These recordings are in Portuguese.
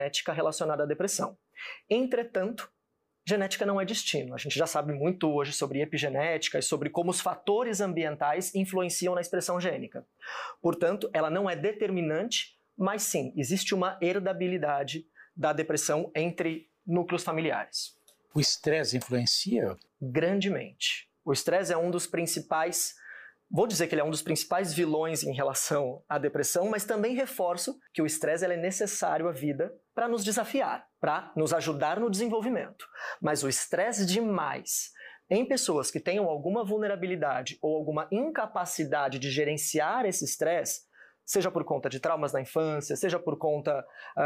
genética relacionada à depressão. Entretanto, genética não é destino. A gente já sabe muito hoje sobre epigenética e sobre como os fatores ambientais influenciam na expressão gênica. Portanto, ela não é determinante, mas sim, existe uma herdabilidade da depressão entre núcleos familiares. O estresse influencia? Grandemente. O estresse é um dos principais, vou dizer que ele é um dos principais vilões em relação à depressão, mas também reforço que o estresse é necessário à vida para nos desafiar, para nos ajudar no desenvolvimento. Mas o estresse demais em pessoas que tenham alguma vulnerabilidade ou alguma incapacidade de gerenciar esse estresse, seja por conta de traumas na infância, seja por conta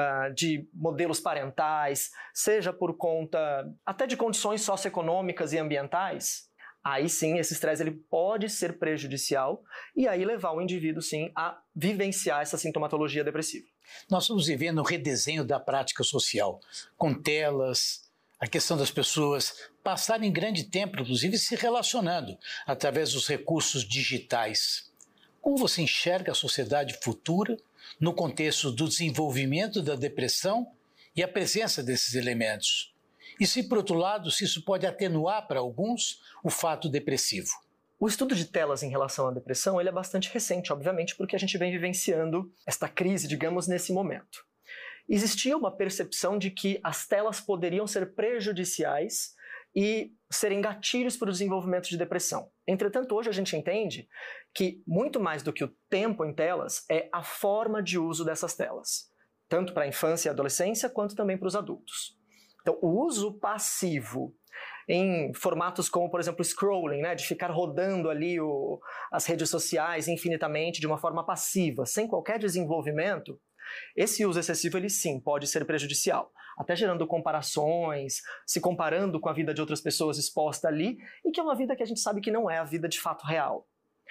de modelos parentais, seja por conta até de condições socioeconômicas e ambientais, aí sim esse estresse ele pode ser prejudicial e aí levar o indivíduo sim a vivenciar essa sintomatologia depressiva. Nós estamos vivendo um redesenho da prática social, com telas, a questão das pessoas passarem grande tempo, inclusive, se relacionando através dos recursos digitais. Como você enxerga a sociedade futura no contexto do desenvolvimento da depressão e a presença desses elementos? E se, por outro lado, se isso pode atenuar para alguns o fato depressivo? O estudo de telas em relação à depressão ele é bastante recente, obviamente, porque a gente vem vivenciando esta crise, digamos, nesse momento. Existia uma percepção de que as telas poderiam ser prejudiciais e serem gatilhos para o desenvolvimento de depressão. Entretanto, hoje a gente entende que muito mais do que o tempo em telas é a forma de uso dessas telas, tanto para a infância e adolescência quanto também para os adultos. Então, o uso passivo em formatos como, por exemplo, scrolling, né, de ficar rodando ali as redes sociais infinitamente de uma forma passiva, sem qualquer desenvolvimento, esse uso excessivo, ele sim, pode ser prejudicial, até gerando comparações, se comparando com a vida de outras pessoas exposta ali, e que é uma vida que a gente sabe que não é a vida de fato real.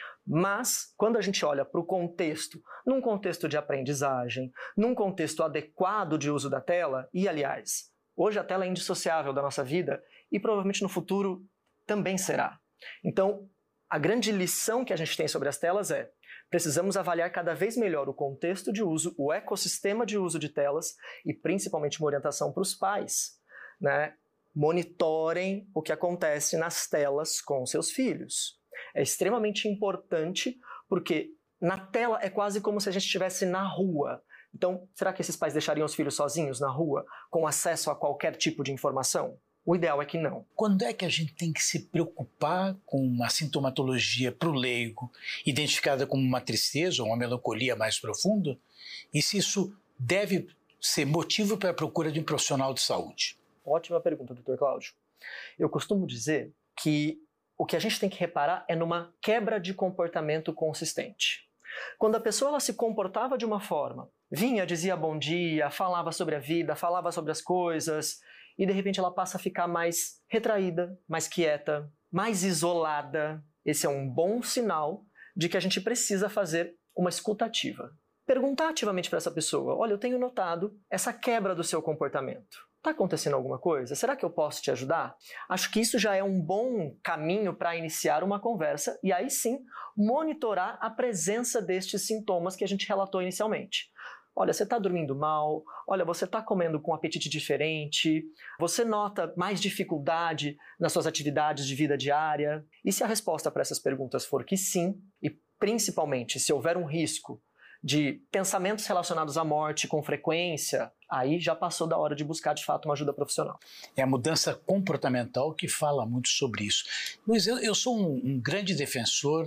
Mas, quando a gente olha para o contexto, num contexto de aprendizagem, num contexto adequado de uso da tela, e aliás, hoje a tela é indissociável da nossa vida e provavelmente no futuro também será. Então, a grande lição que a gente tem sobre as telas é: precisamos avaliar cada vez melhor o contexto de uso, o ecossistema de uso de telas e principalmente uma orientação para os pais, né? Monitorem o que acontece nas telas com seus filhos. É extremamente importante porque na tela é quase como se a gente estivesse na rua. Então, será que esses pais deixariam os filhos sozinhos na rua, com acesso a qualquer tipo de informação? O ideal é que não. Quando é que a gente tem que se preocupar com uma sintomatologia para o leigo, identificada como uma tristeza ou uma melancolia mais profunda? E se isso deve ser motivo para a procura de um profissional de saúde? Ótima pergunta, Dr. Cláudio. Eu costumo dizer que o que a gente tem que reparar é numa quebra de comportamento consistente. Quando a pessoa ela se comportava de uma forma, vinha, dizia bom dia, falava sobre a vida, falava sobre as coisas, e de repente ela passa a ficar mais retraída, mais quieta, mais isolada. Esse é um bom sinal de que a gente precisa fazer uma escuta ativa. Perguntar ativamente para essa pessoa: olha, eu tenho notado essa quebra do seu comportamento. Está acontecendo alguma coisa? Será que eu posso te ajudar? Acho que isso já é um bom caminho para iniciar uma conversa e aí sim monitorar a presença destes sintomas que a gente relatou inicialmente. Olha, você está dormindo mal, olha, você está comendo com um apetite diferente, você nota mais dificuldade nas suas atividades de vida diária? E se a resposta para essas perguntas for que sim, e principalmente se houver um risco de pensamentos relacionados à morte com frequência, aí já passou da hora de buscar de fato uma ajuda profissional. É a mudança comportamental que fala muito sobre isso. Luiz, eu sou um grande defensor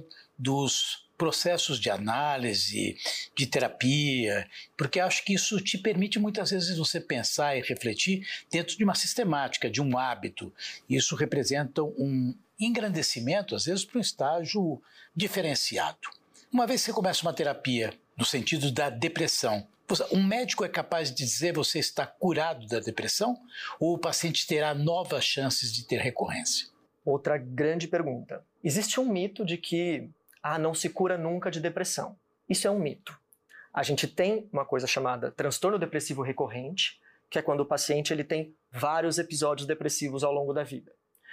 dos processos de análise, de terapia, porque acho que isso te permite muitas vezes você pensar e refletir dentro de uma sistemática, de um hábito. Isso representa um engrandecimento, às vezes, para um estágio diferenciado. Uma vez que você começa uma terapia no sentido da depressão, um médico é capaz de dizer que você está curado da depressão ou o paciente terá novas chances de ter recorrência? Outra grande pergunta. Existe um mito de que não se cura nunca de depressão. Isso é um mito. A gente tem uma coisa chamada transtorno depressivo recorrente, que é quando o paciente ele tem vários episódios depressivos ao longo da vida.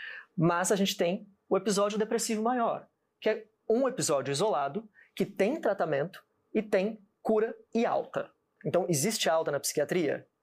Mas a gente tem o episódio depressivo maior, que é um episódio isolado que tem tratamento e tem cura e alta. Então, existe alta na psiquiatria?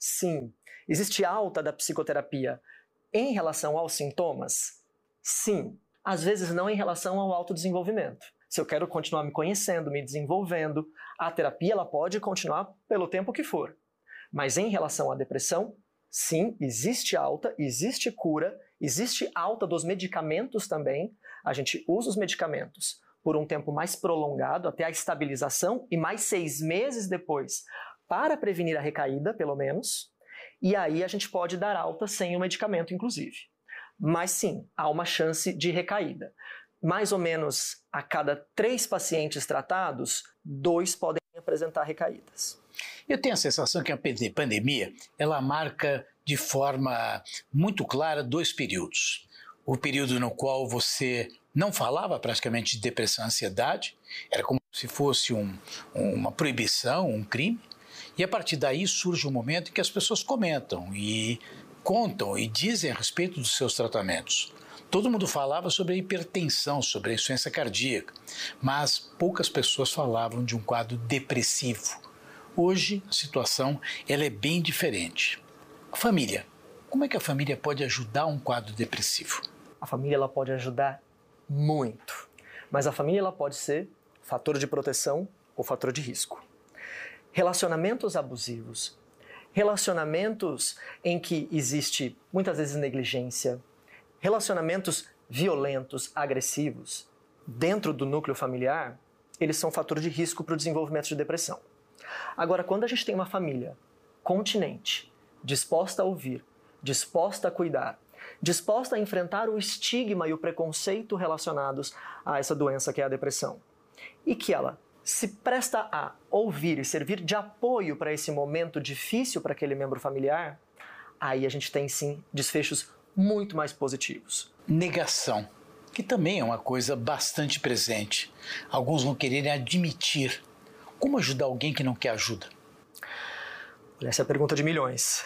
Sim. Existe alta da psicoterapia em relação aos sintomas? Sim. Às vezes não em relação ao autodesenvolvimento. Se eu quero continuar me conhecendo, me desenvolvendo, a terapia ela pode continuar pelo tempo que for. Mas em relação à depressão, sim, existe alta, existe cura, existe alta dos medicamentos também. A gente usa os medicamentos por um tempo mais prolongado, até a estabilização, e mais 6 meses depois, para prevenir a recaída, pelo menos. E aí a gente pode dar alta sem o medicamento, inclusive. Mas sim, há uma chance de recaída. Mais ou menos a cada 3 pacientes tratados, 2 podem apresentar recaídas. Eu tenho a sensação que a pandemia ela marca de forma muito clara 2 períodos. O período no qual você não falava praticamente de depressão e ansiedade, era como se fosse uma proibição, um crime, e a partir daí surge um momento em que as pessoas comentam e contam e dizem a respeito dos seus tratamentos. Todo mundo falava sobre a hipertensão, sobre a insuficiência cardíaca, mas poucas pessoas falavam de um quadro depressivo. Hoje, a situação ela é bem diferente. A família. Como é que a família pode ajudar um quadro depressivo? A família ela pode ajudar muito, mas a família ela pode ser fator de proteção ou fator de risco. Relacionamentos abusivos, relacionamentos em que existe muitas vezes negligência, relacionamentos violentos, agressivos, dentro do núcleo familiar, eles são fator de risco para o desenvolvimento de depressão. Agora, quando a gente tem uma família continente, disposta a ouvir, disposta a cuidar, disposta a enfrentar o estigma e o preconceito relacionados a essa doença que é a depressão, e que ela se presta a ouvir e servir de apoio para esse momento difícil para aquele membro familiar, aí a gente tem sim desfechos muito mais positivos. Negação, que também é uma coisa bastante presente. Alguns não quererem admitir. Como ajudar alguém que não quer ajuda? Essa é a pergunta de milhões.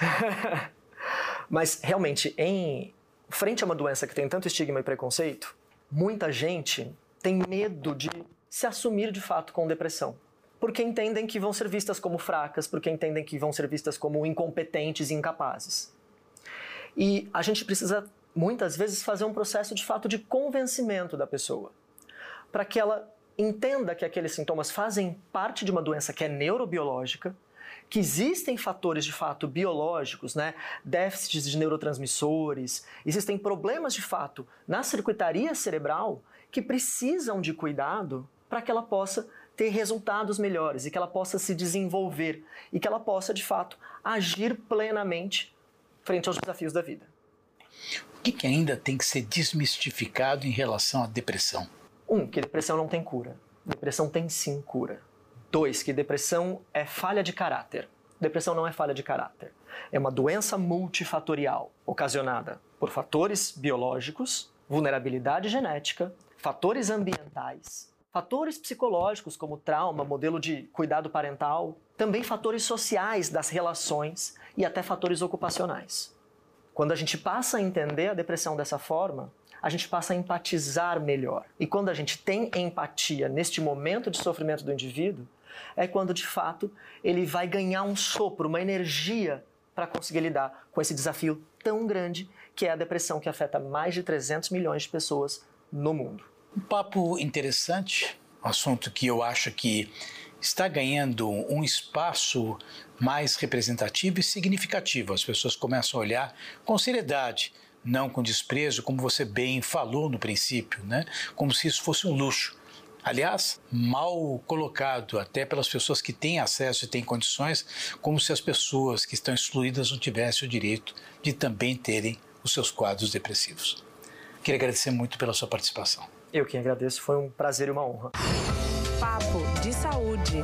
Mas realmente, em frente a uma doença que tem tanto estigma e preconceito, muita gente tem medo de se assumir de fato com depressão. Porque entendem que vão ser vistas como fracas, porque entendem que vão ser vistas como incompetentes e incapazes. E a gente precisa, muitas vezes, fazer um processo de fato de convencimento da pessoa, para que ela entenda que aqueles sintomas fazem parte de uma doença que é neurobiológica, que existem fatores de fato biológicos, déficits de neurotransmissores, existem problemas de fato na circuitaria cerebral que precisam de cuidado para que ela possa ter resultados melhores e que ela possa se desenvolver e que ela possa de fato agir plenamente frente aos desafios da vida. O que ainda tem que ser desmistificado em relação à depressão? 1, que depressão não tem cura. Depressão tem sim cura. 2, que depressão é falha de caráter. Depressão não é falha de caráter. É uma doença multifatorial, ocasionada por fatores biológicos, vulnerabilidade genética, fatores ambientais, fatores psicológicos como trauma, modelo de cuidado parental, também fatores sociais das relações e até fatores ocupacionais. Quando a gente passa a entender a depressão dessa forma, a gente passa a empatizar melhor. E quando a gente tem empatia neste momento de sofrimento do indivíduo, é quando de fato ele vai ganhar um sopro, uma energia para conseguir lidar com esse desafio tão grande que é a depressão que afeta mais de 300 milhões de pessoas no mundo. Um papo interessante, um assunto que eu acho que está ganhando um espaço mais representativo e significativo. As pessoas começam a olhar com seriedade, não com desprezo, como você bem falou no princípio, como se isso fosse um luxo. Aliás, mal colocado até pelas pessoas que têm acesso e têm condições, como se as pessoas que estão excluídas não tivessem o direito de também terem os seus quadros depressivos. Queria agradecer muito pela sua participação. Eu que agradeço, foi um prazer e uma honra. Papo de Saúde.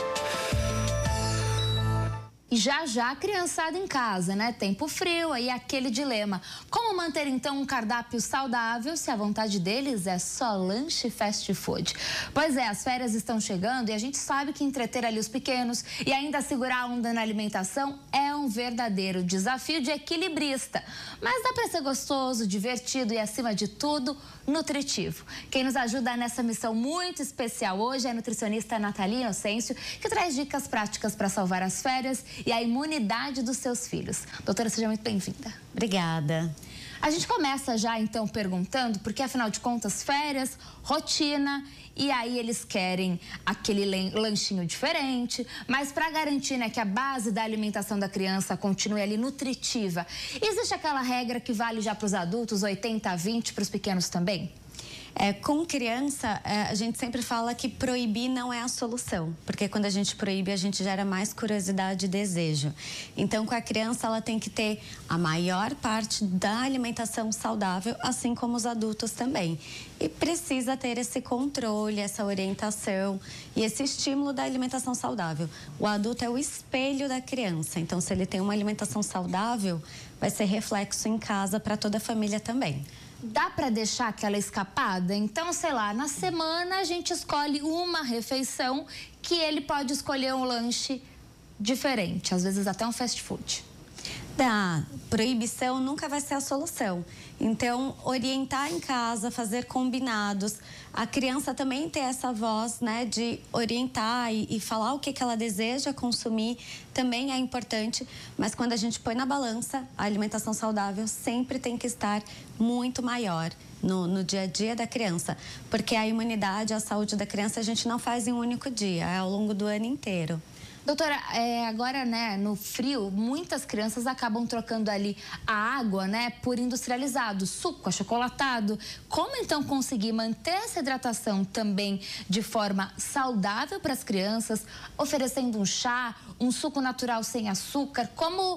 E já a criançada em casa, Tempo frio, aí aquele dilema. Como manter então um cardápio saudável se a vontade deles é só lanche fast food? Pois é, as férias estão chegando e a gente sabe que entreter ali os pequenos e ainda segurar a onda na alimentação é um verdadeiro desafio de equilibrista. Mas dá para ser gostoso, divertido e, acima de tudo, nutritivo. Quem nos ajuda nessa missão muito especial hoje é a nutricionista Nathalie Inocêncio, que traz dicas práticas para salvar as férias e a imunidade dos seus filhos. Doutora, seja muito bem-vinda. Obrigada. A gente começa já, então, perguntando, porque, afinal de contas, férias, rotina, e aí eles querem aquele lanchinho diferente, mas para garantir, né, que a base da alimentação da criança continue ali nutritiva, existe aquela regra que vale já para os adultos, 80-20, para os pequenos também? Com criança, a gente sempre fala que proibir não é a solução, porque quando a gente proíbe, a gente gera mais curiosidade e desejo. Então, com a criança, ela tem que ter a maior parte da alimentação saudável, assim como os adultos também. E precisa ter esse controle, essa orientação e esse estímulo da alimentação saudável. O adulto é o espelho da criança, então se ele tem uma alimentação saudável, vai ser reflexo em casa para toda a família também. Dá para deixar aquela escapada? Então, sei lá, na semana a gente escolhe uma refeição que ele pode escolher um lanche diferente, às vezes até um fast food. Da proibição nunca vai ser a solução. Então, orientar em casa, fazer combinados. A criança também ter essa voz, né, de orientar e falar o que ela deseja consumir também é importante. Mas quando a gente põe na balança, a alimentação saudável sempre tem que estar muito maior no dia a dia da criança. Porque a imunidade, a saúde da criança a gente não faz em um único dia, é ao longo do ano inteiro. Doutora, agora, né, no frio, muitas crianças acabam trocando ali a água, né, por industrializado, suco, achocolatado. Como, então, conseguir manter essa hidratação também de forma saudável para as crianças, oferecendo um chá, um suco natural sem açúcar? Como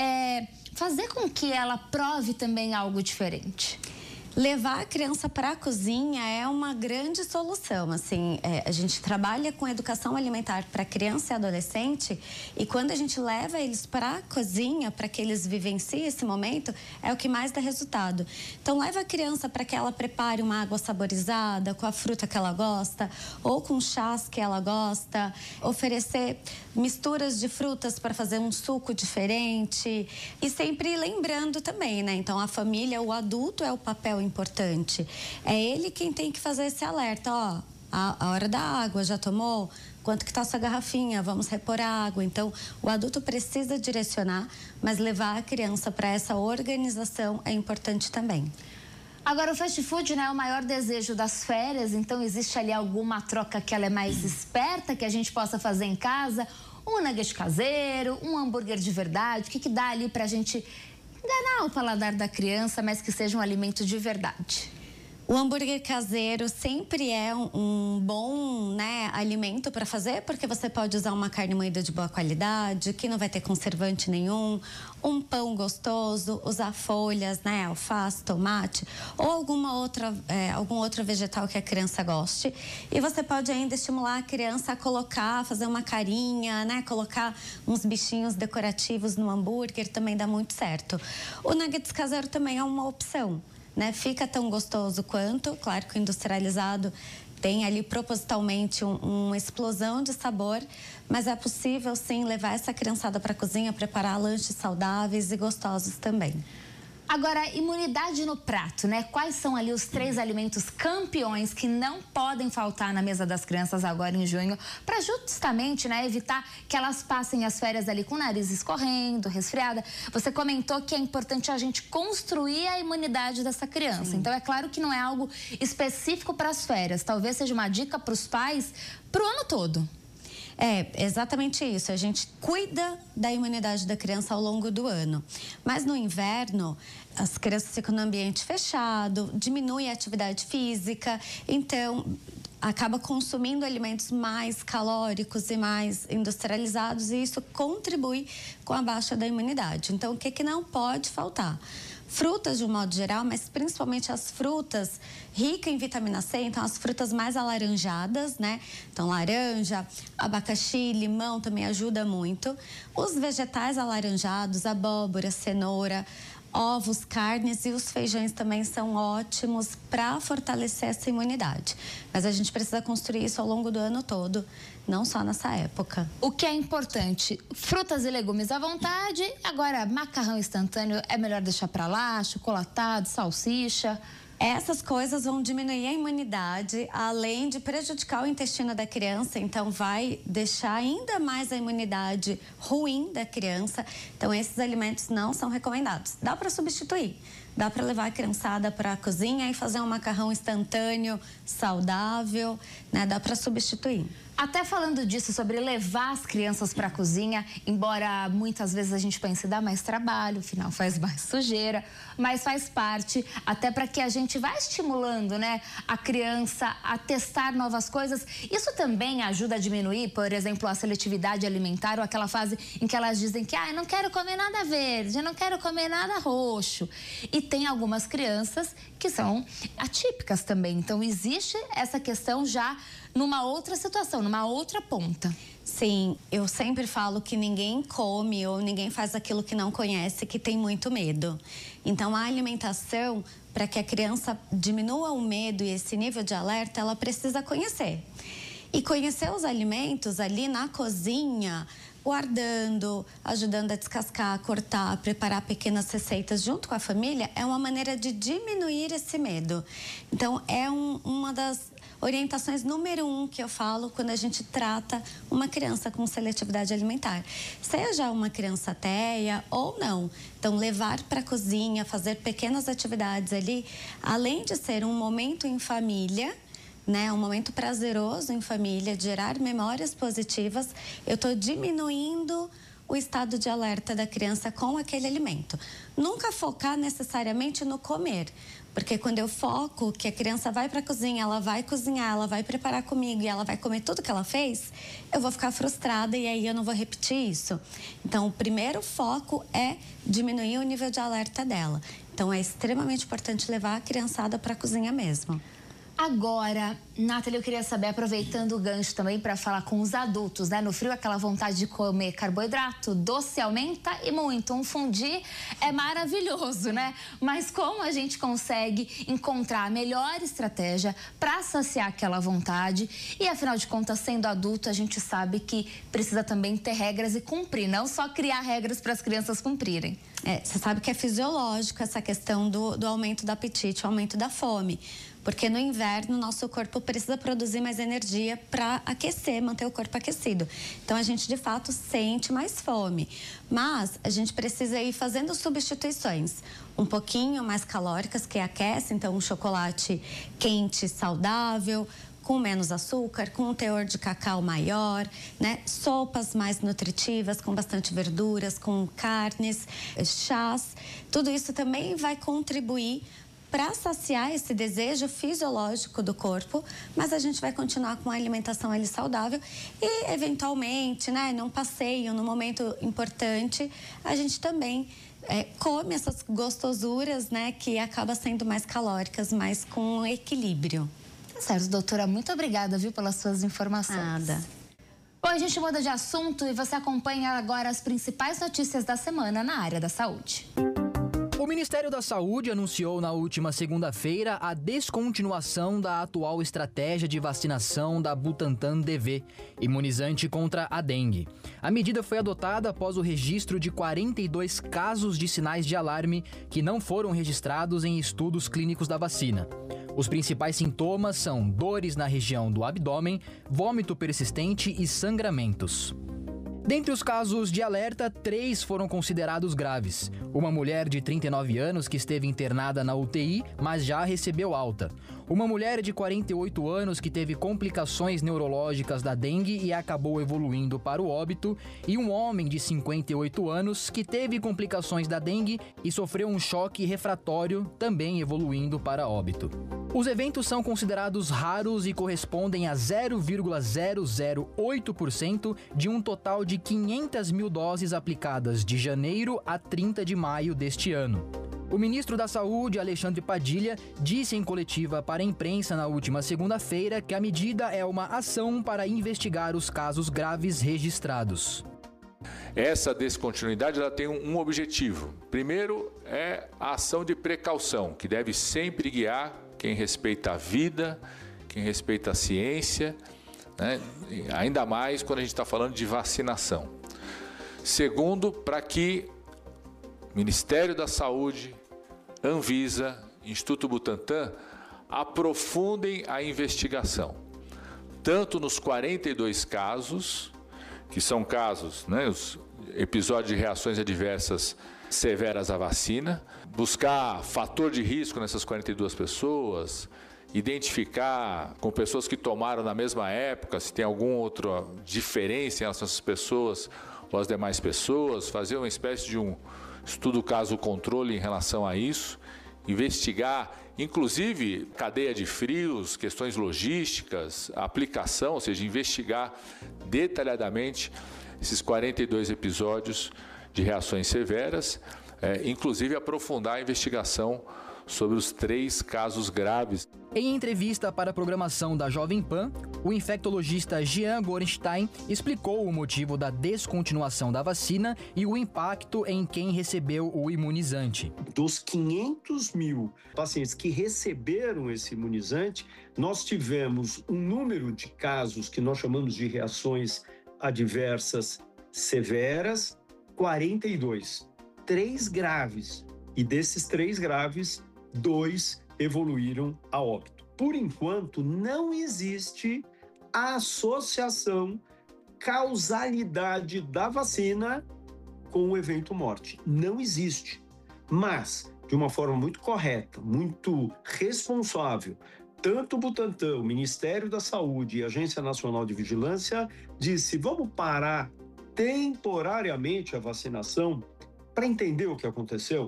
fazer com que ela prove também algo diferente? Levar a criança para a cozinha é uma grande solução. Assim, a gente trabalha com educação alimentar para criança e adolescente e quando a gente leva eles para a cozinha, para que eles vivenciem esse momento, é o que mais dá resultado. Então, leva a criança para que ela prepare uma água saborizada com a fruta que ela gosta ou com chás que ela gosta, oferecer misturas de frutas para fazer um suco diferente e sempre lembrando também, né? Então, a família, o adulto é o papel importante. É ele quem tem que fazer esse alerta, ó, a hora da água, já tomou? Quanto que está a sua garrafinha? Vamos repor a água. Então, o adulto precisa direcionar, mas levar a criança para essa organização é importante também. Agora, o fast food, né, é o maior desejo das férias, então existe ali alguma troca que ela é mais esperta, que a gente possa fazer em casa? Um nugget caseiro, um hambúrguer de verdade, o que dá ali pra gente enganar o paladar da criança, mas que seja um alimento de verdade? O hambúrguer caseiro sempre é um bom, né, alimento para fazer, porque você pode usar uma carne moída de boa qualidade, que não vai ter conservante nenhum, um pão gostoso, usar folhas, né, alface, tomate ou algum outro vegetal que a criança goste. E você pode ainda estimular a criança a fazer uma carinha, né, colocar uns bichinhos decorativos no hambúrguer, também dá muito certo. O nuggets caseiro também é uma opção. Né? Fica tão gostoso quanto, claro que o industrializado tem ali propositalmente uma explosão de sabor, mas é possível sim levar essa criançada para a cozinha, preparar lanches saudáveis e gostosos também. Agora, imunidade no prato, né? Quais são ali os 3 alimentos campeões que não podem faltar na mesa das crianças agora em junho, para justamente, né, evitar que elas passem as férias ali com o nariz escorrendo, resfriada. Você comentou que é importante a gente construir a imunidade dessa criança. Sim. Então, é claro que não é algo específico para as férias. Talvez seja uma dica para os pais para o ano todo. É exatamente isso, a gente cuida da imunidade da criança ao longo do ano. Mas no inverno, as crianças ficam no ambiente fechado, diminui a atividade física, então acaba consumindo alimentos mais calóricos e mais industrializados e isso contribui com a baixa da imunidade. Então, o que não pode faltar? Frutas de um modo geral, mas principalmente as frutas ricas em vitamina C, então as frutas mais alaranjadas, né? Então laranja, abacaxi, limão também ajuda muito. Os vegetais alaranjados, abóbora, cenoura, ovos, carnes e os feijões também são ótimos para fortalecer essa imunidade. Mas a gente precisa construir isso ao longo do ano todo, não só nessa época. O que é importante, frutas e legumes à vontade. Agora, macarrão instantâneo é melhor deixar para lá, chocolatado, salsicha. Essas coisas vão diminuir a imunidade, além de prejudicar o intestino da criança, então vai deixar ainda mais a imunidade ruim da criança. Então, esses alimentos não são recomendados. Dá para substituir. Dá para levar a criançada para a cozinha e fazer um macarrão instantâneo, saudável, né? Dá para substituir. Até falando disso, sobre levar as crianças para a cozinha, embora muitas vezes a gente pense dá mais trabalho, afinal faz mais sujeira, mas faz parte até para que a gente vá estimulando, né, a criança a testar novas coisas. Isso também ajuda a diminuir, por exemplo, a seletividade alimentar, ou aquela fase em que elas dizem que eu não quero comer nada verde, eu não quero comer nada roxo. E tem algumas crianças que são atípicas também, então existe essa questão já numa outra situação, numa outra ponta. Sim, eu sempre falo que ninguém come ou ninguém faz aquilo que não conhece, que tem muito medo. Então, a alimentação, para que a criança diminua o medo e esse nível de alerta, ela precisa conhecer. E conhecer os alimentos ali na cozinha, guardando, ajudando a descascar, cortar, preparar pequenas receitas junto com a família, é uma maneira de diminuir esse medo. Então, é uma das orientações número 1 que eu falo quando a gente trata uma criança com seletividade alimentar. Seja uma criança TEA ou não. Então, levar para a cozinha, fazer pequenas atividades ali, além de ser um momento em família, né, um momento prazeroso em família, de gerar memórias positivas, eu estou diminuindo o estado de alerta da criança com aquele alimento. Nunca focar necessariamente no comer, porque quando eu foco que a criança vai para a cozinha, ela vai cozinhar, ela vai preparar comigo e ela vai comer tudo que ela fez, eu vou ficar frustrada e aí eu não vou repetir isso. Então, o primeiro foco é diminuir o nível de alerta dela. Então, é extremamente importante levar a criançada para a cozinha mesmo. Agora, Nathalie, eu queria saber, aproveitando o gancho também para falar com os adultos, né? No frio, aquela vontade de comer carboidrato, doce aumenta e muito. Um fondue é maravilhoso, né? Mas como a gente consegue encontrar a melhor estratégia para saciar aquela vontade? E, afinal de contas, sendo adulto, a gente sabe que precisa também ter regras e cumprir, não só criar regras para as crianças cumprirem. Você sabe que é fisiológico essa questão do aumento do apetite, o aumento da fome. Porque no inverno, nosso corpo precisa produzir mais energia para aquecer, manter o corpo aquecido. Então, a gente, de fato, sente mais fome. Mas a gente precisa ir fazendo substituições um pouquinho mais calóricas, que aquecem. Então, um chocolate quente, saudável, com menos açúcar, com um teor de cacau maior, né? Sopas mais nutritivas, com bastante verduras, com carnes, chás. Tudo isso também vai contribuir para saciar esse desejo fisiológico do corpo, mas a gente vai continuar com a alimentação ali saudável e, eventualmente, né, num passeio, num momento importante, a gente também come essas gostosuras, né, que acabam sendo mais calóricas, mas com equilíbrio. Tá certo, doutora. Muito obrigada, viu, pelas suas informações. Nada. Bom, a gente muda de assunto e você acompanha agora as principais notícias da semana na área da saúde. O Ministério da Saúde anunciou na última segunda-feira a descontinuação da atual estratégia de vacinação da Butantan DV, imunizante contra a dengue. A medida foi adotada após o registro de 42 casos de sinais de alarme que não foram registrados em estudos clínicos da vacina. Os principais sintomas são dores na região do abdômen, vômito persistente e sangramentos. Dentre os casos de alerta, 3 foram considerados graves. Uma mulher de 39 anos que esteve internada na UTI, mas já recebeu alta. Uma mulher de 48 anos que teve complicações neurológicas da dengue e acabou evoluindo para o óbito. E um homem de 58 anos que teve complicações da dengue e sofreu um choque refratório, também evoluindo para óbito. Os eventos são considerados raros e correspondem a 0,008% de um total de 500 mil doses aplicadas de janeiro a 30 de maio deste ano. O ministro da Saúde, Alexandre Padilha, disse em coletiva para a imprensa na última segunda-feira que a medida é uma ação para investigar os casos graves registrados. Essa descontinuidade ela tem um objetivo. Primeiro é a ação de precaução, que deve sempre guiar quem respeita a vida, quem respeita a ciência, né? Ainda mais quando a gente está falando de vacinação. Segundo, para que Ministério da Saúde, Anvisa Instituto Butantan aprofundem a investigação, tanto nos 42 casos, que são casos, os episódios de reações adversas severas à vacina, buscar fator de risco nessas 42 pessoas, identificar com pessoas que tomaram na mesma época, se tem alguma outra diferença em relação a essas pessoas ou as demais pessoas, fazer uma espécie de um estudo caso-controle em relação a isso, investigar, inclusive, cadeia de frios, questões logísticas, aplicação, ou seja, investigar detalhadamente esses 42 episódios de reações severas, inclusive aprofundar a investigação sobre os 3 casos graves. Em entrevista para a programação da Jovem Pan, o infectologista Jean Gorenstein explicou o motivo da descontinuação da vacina e o impacto em quem recebeu o imunizante. Dos 500 mil pacientes que receberam esse imunizante, nós tivemos um número de casos que nós chamamos de reações adversas severas, 42. 3 graves. E desses 3 graves, 2 evoluíram a óbito. Por enquanto, não existe a associação, causalidade da vacina com o evento morte. Não existe. Mas, de uma forma muito correta, muito responsável, tanto o Butantan, o Ministério da Saúde e a Agência Nacional de Vigilância disse: vamos parar temporariamente a vacinação para entender o que aconteceu.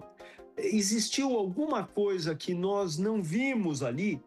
Existiu alguma coisa que nós não vimos ali?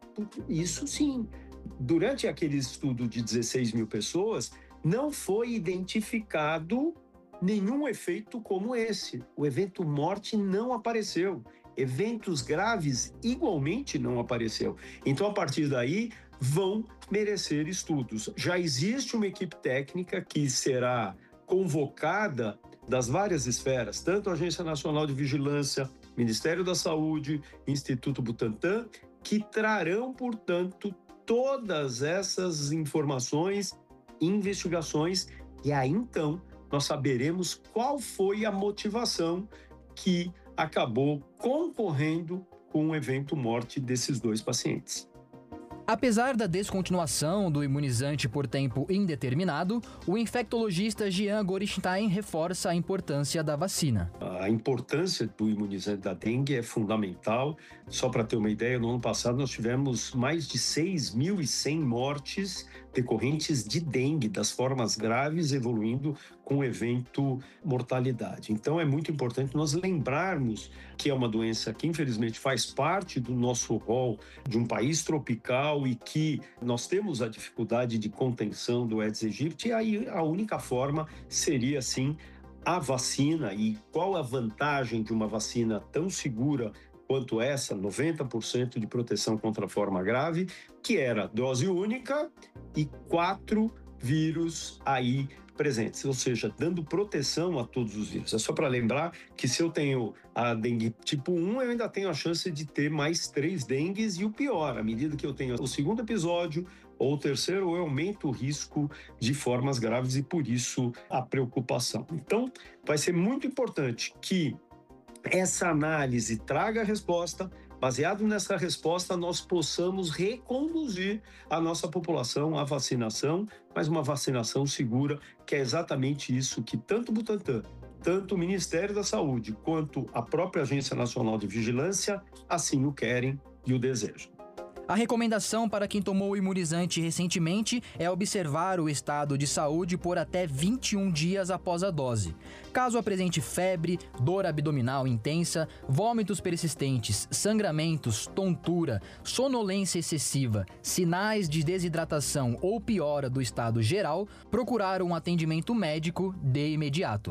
Isso sim. Durante aquele estudo de 16 mil pessoas, não foi identificado nenhum efeito como esse. O evento morte não apareceu. Eventos graves igualmente não apareceu. Então, a partir daí, vão merecer estudos. Já existe uma equipe técnica que será convocada das várias esferas, tanto a Agência Nacional de Vigilância, Ministério da Saúde, Instituto Butantan, que trarão, portanto, todas essas informações, investigações, e aí então nós saberemos qual foi a motivação que acabou concorrendo com o evento morte desses 2 pacientes. Apesar da descontinuação do imunizante por tempo indeterminado, o infectologista Jean Gorenstein reforça a importância da vacina. A importância do imunizante da dengue é fundamental. Só para ter uma ideia, no ano passado nós tivemos mais de 6.100 mortes decorrentes de dengue, das formas graves, evoluindo com o evento mortalidade. Então é muito importante nós lembrarmos que é uma doença que infelizmente faz parte do nosso rol de um país tropical e que nós temos a dificuldade de contenção do Aedes aegypti, e aí a única forma seria sim a vacina. E qual a vantagem de uma vacina tão segura quanto essa, 90% de proteção contra a forma grave, que era dose única e 4 vírus aí presentes, ou seja, dando proteção a todos os vírus. É só para lembrar que se eu tenho a dengue tipo 1, eu ainda tenho a chance de ter mais 3 dengues, e o pior, à medida que eu tenho o segundo episódio ou o terceiro, eu aumento o risco de formas graves, e por isso a preocupação. Então, vai ser muito importante que essa análise traga a resposta. Baseado nessa resposta, nós possamos reconduzir a nossa população à vacinação, mas uma vacinação segura, que é exatamente isso que tanto o Butantan, tanto o Ministério da Saúde, quanto a própria Agência Nacional de Vigilância assim o querem e o desejam. A recomendação para quem tomou o imunizante recentemente é observar o estado de saúde por até 21 dias após a dose. Caso apresente febre, dor abdominal intensa, vômitos persistentes, sangramentos, tontura, sonolência excessiva, sinais de desidratação ou piora do estado geral, procurar um atendimento médico de imediato.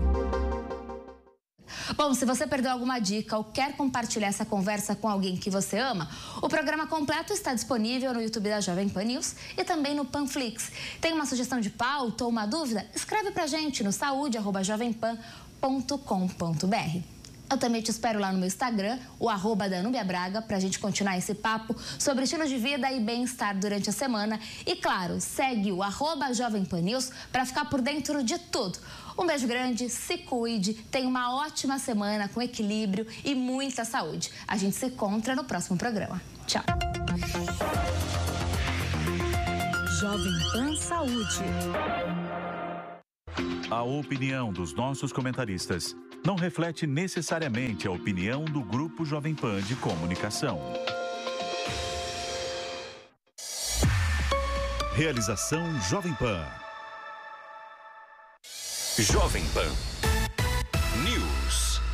Bom, se você perdeu alguma dica ou quer compartilhar essa conversa com alguém que você ama, o programa completo está disponível no YouTube da Jovem Pan News e também no Panflix. Tem uma sugestão de pauta ou uma dúvida? Escreve pra gente no saúde@jovempan.com.br. Eu também te espero lá no meu Instagram, o @DanubiaBraga, pra gente continuar esse papo sobre estilo de vida e bem-estar durante a semana. E claro, segue o @Jovem Pan News pra ficar por dentro de tudo. Um beijo grande, se cuide, tenha uma ótima semana com equilíbrio e muita saúde. A gente se encontra no próximo programa. Tchau. Jovem Pan Saúde. A opinião dos nossos comentaristas não reflete necessariamente a opinião do Grupo Jovem Pan de Comunicação. Realização Jovem Pan. Jovem Pan News.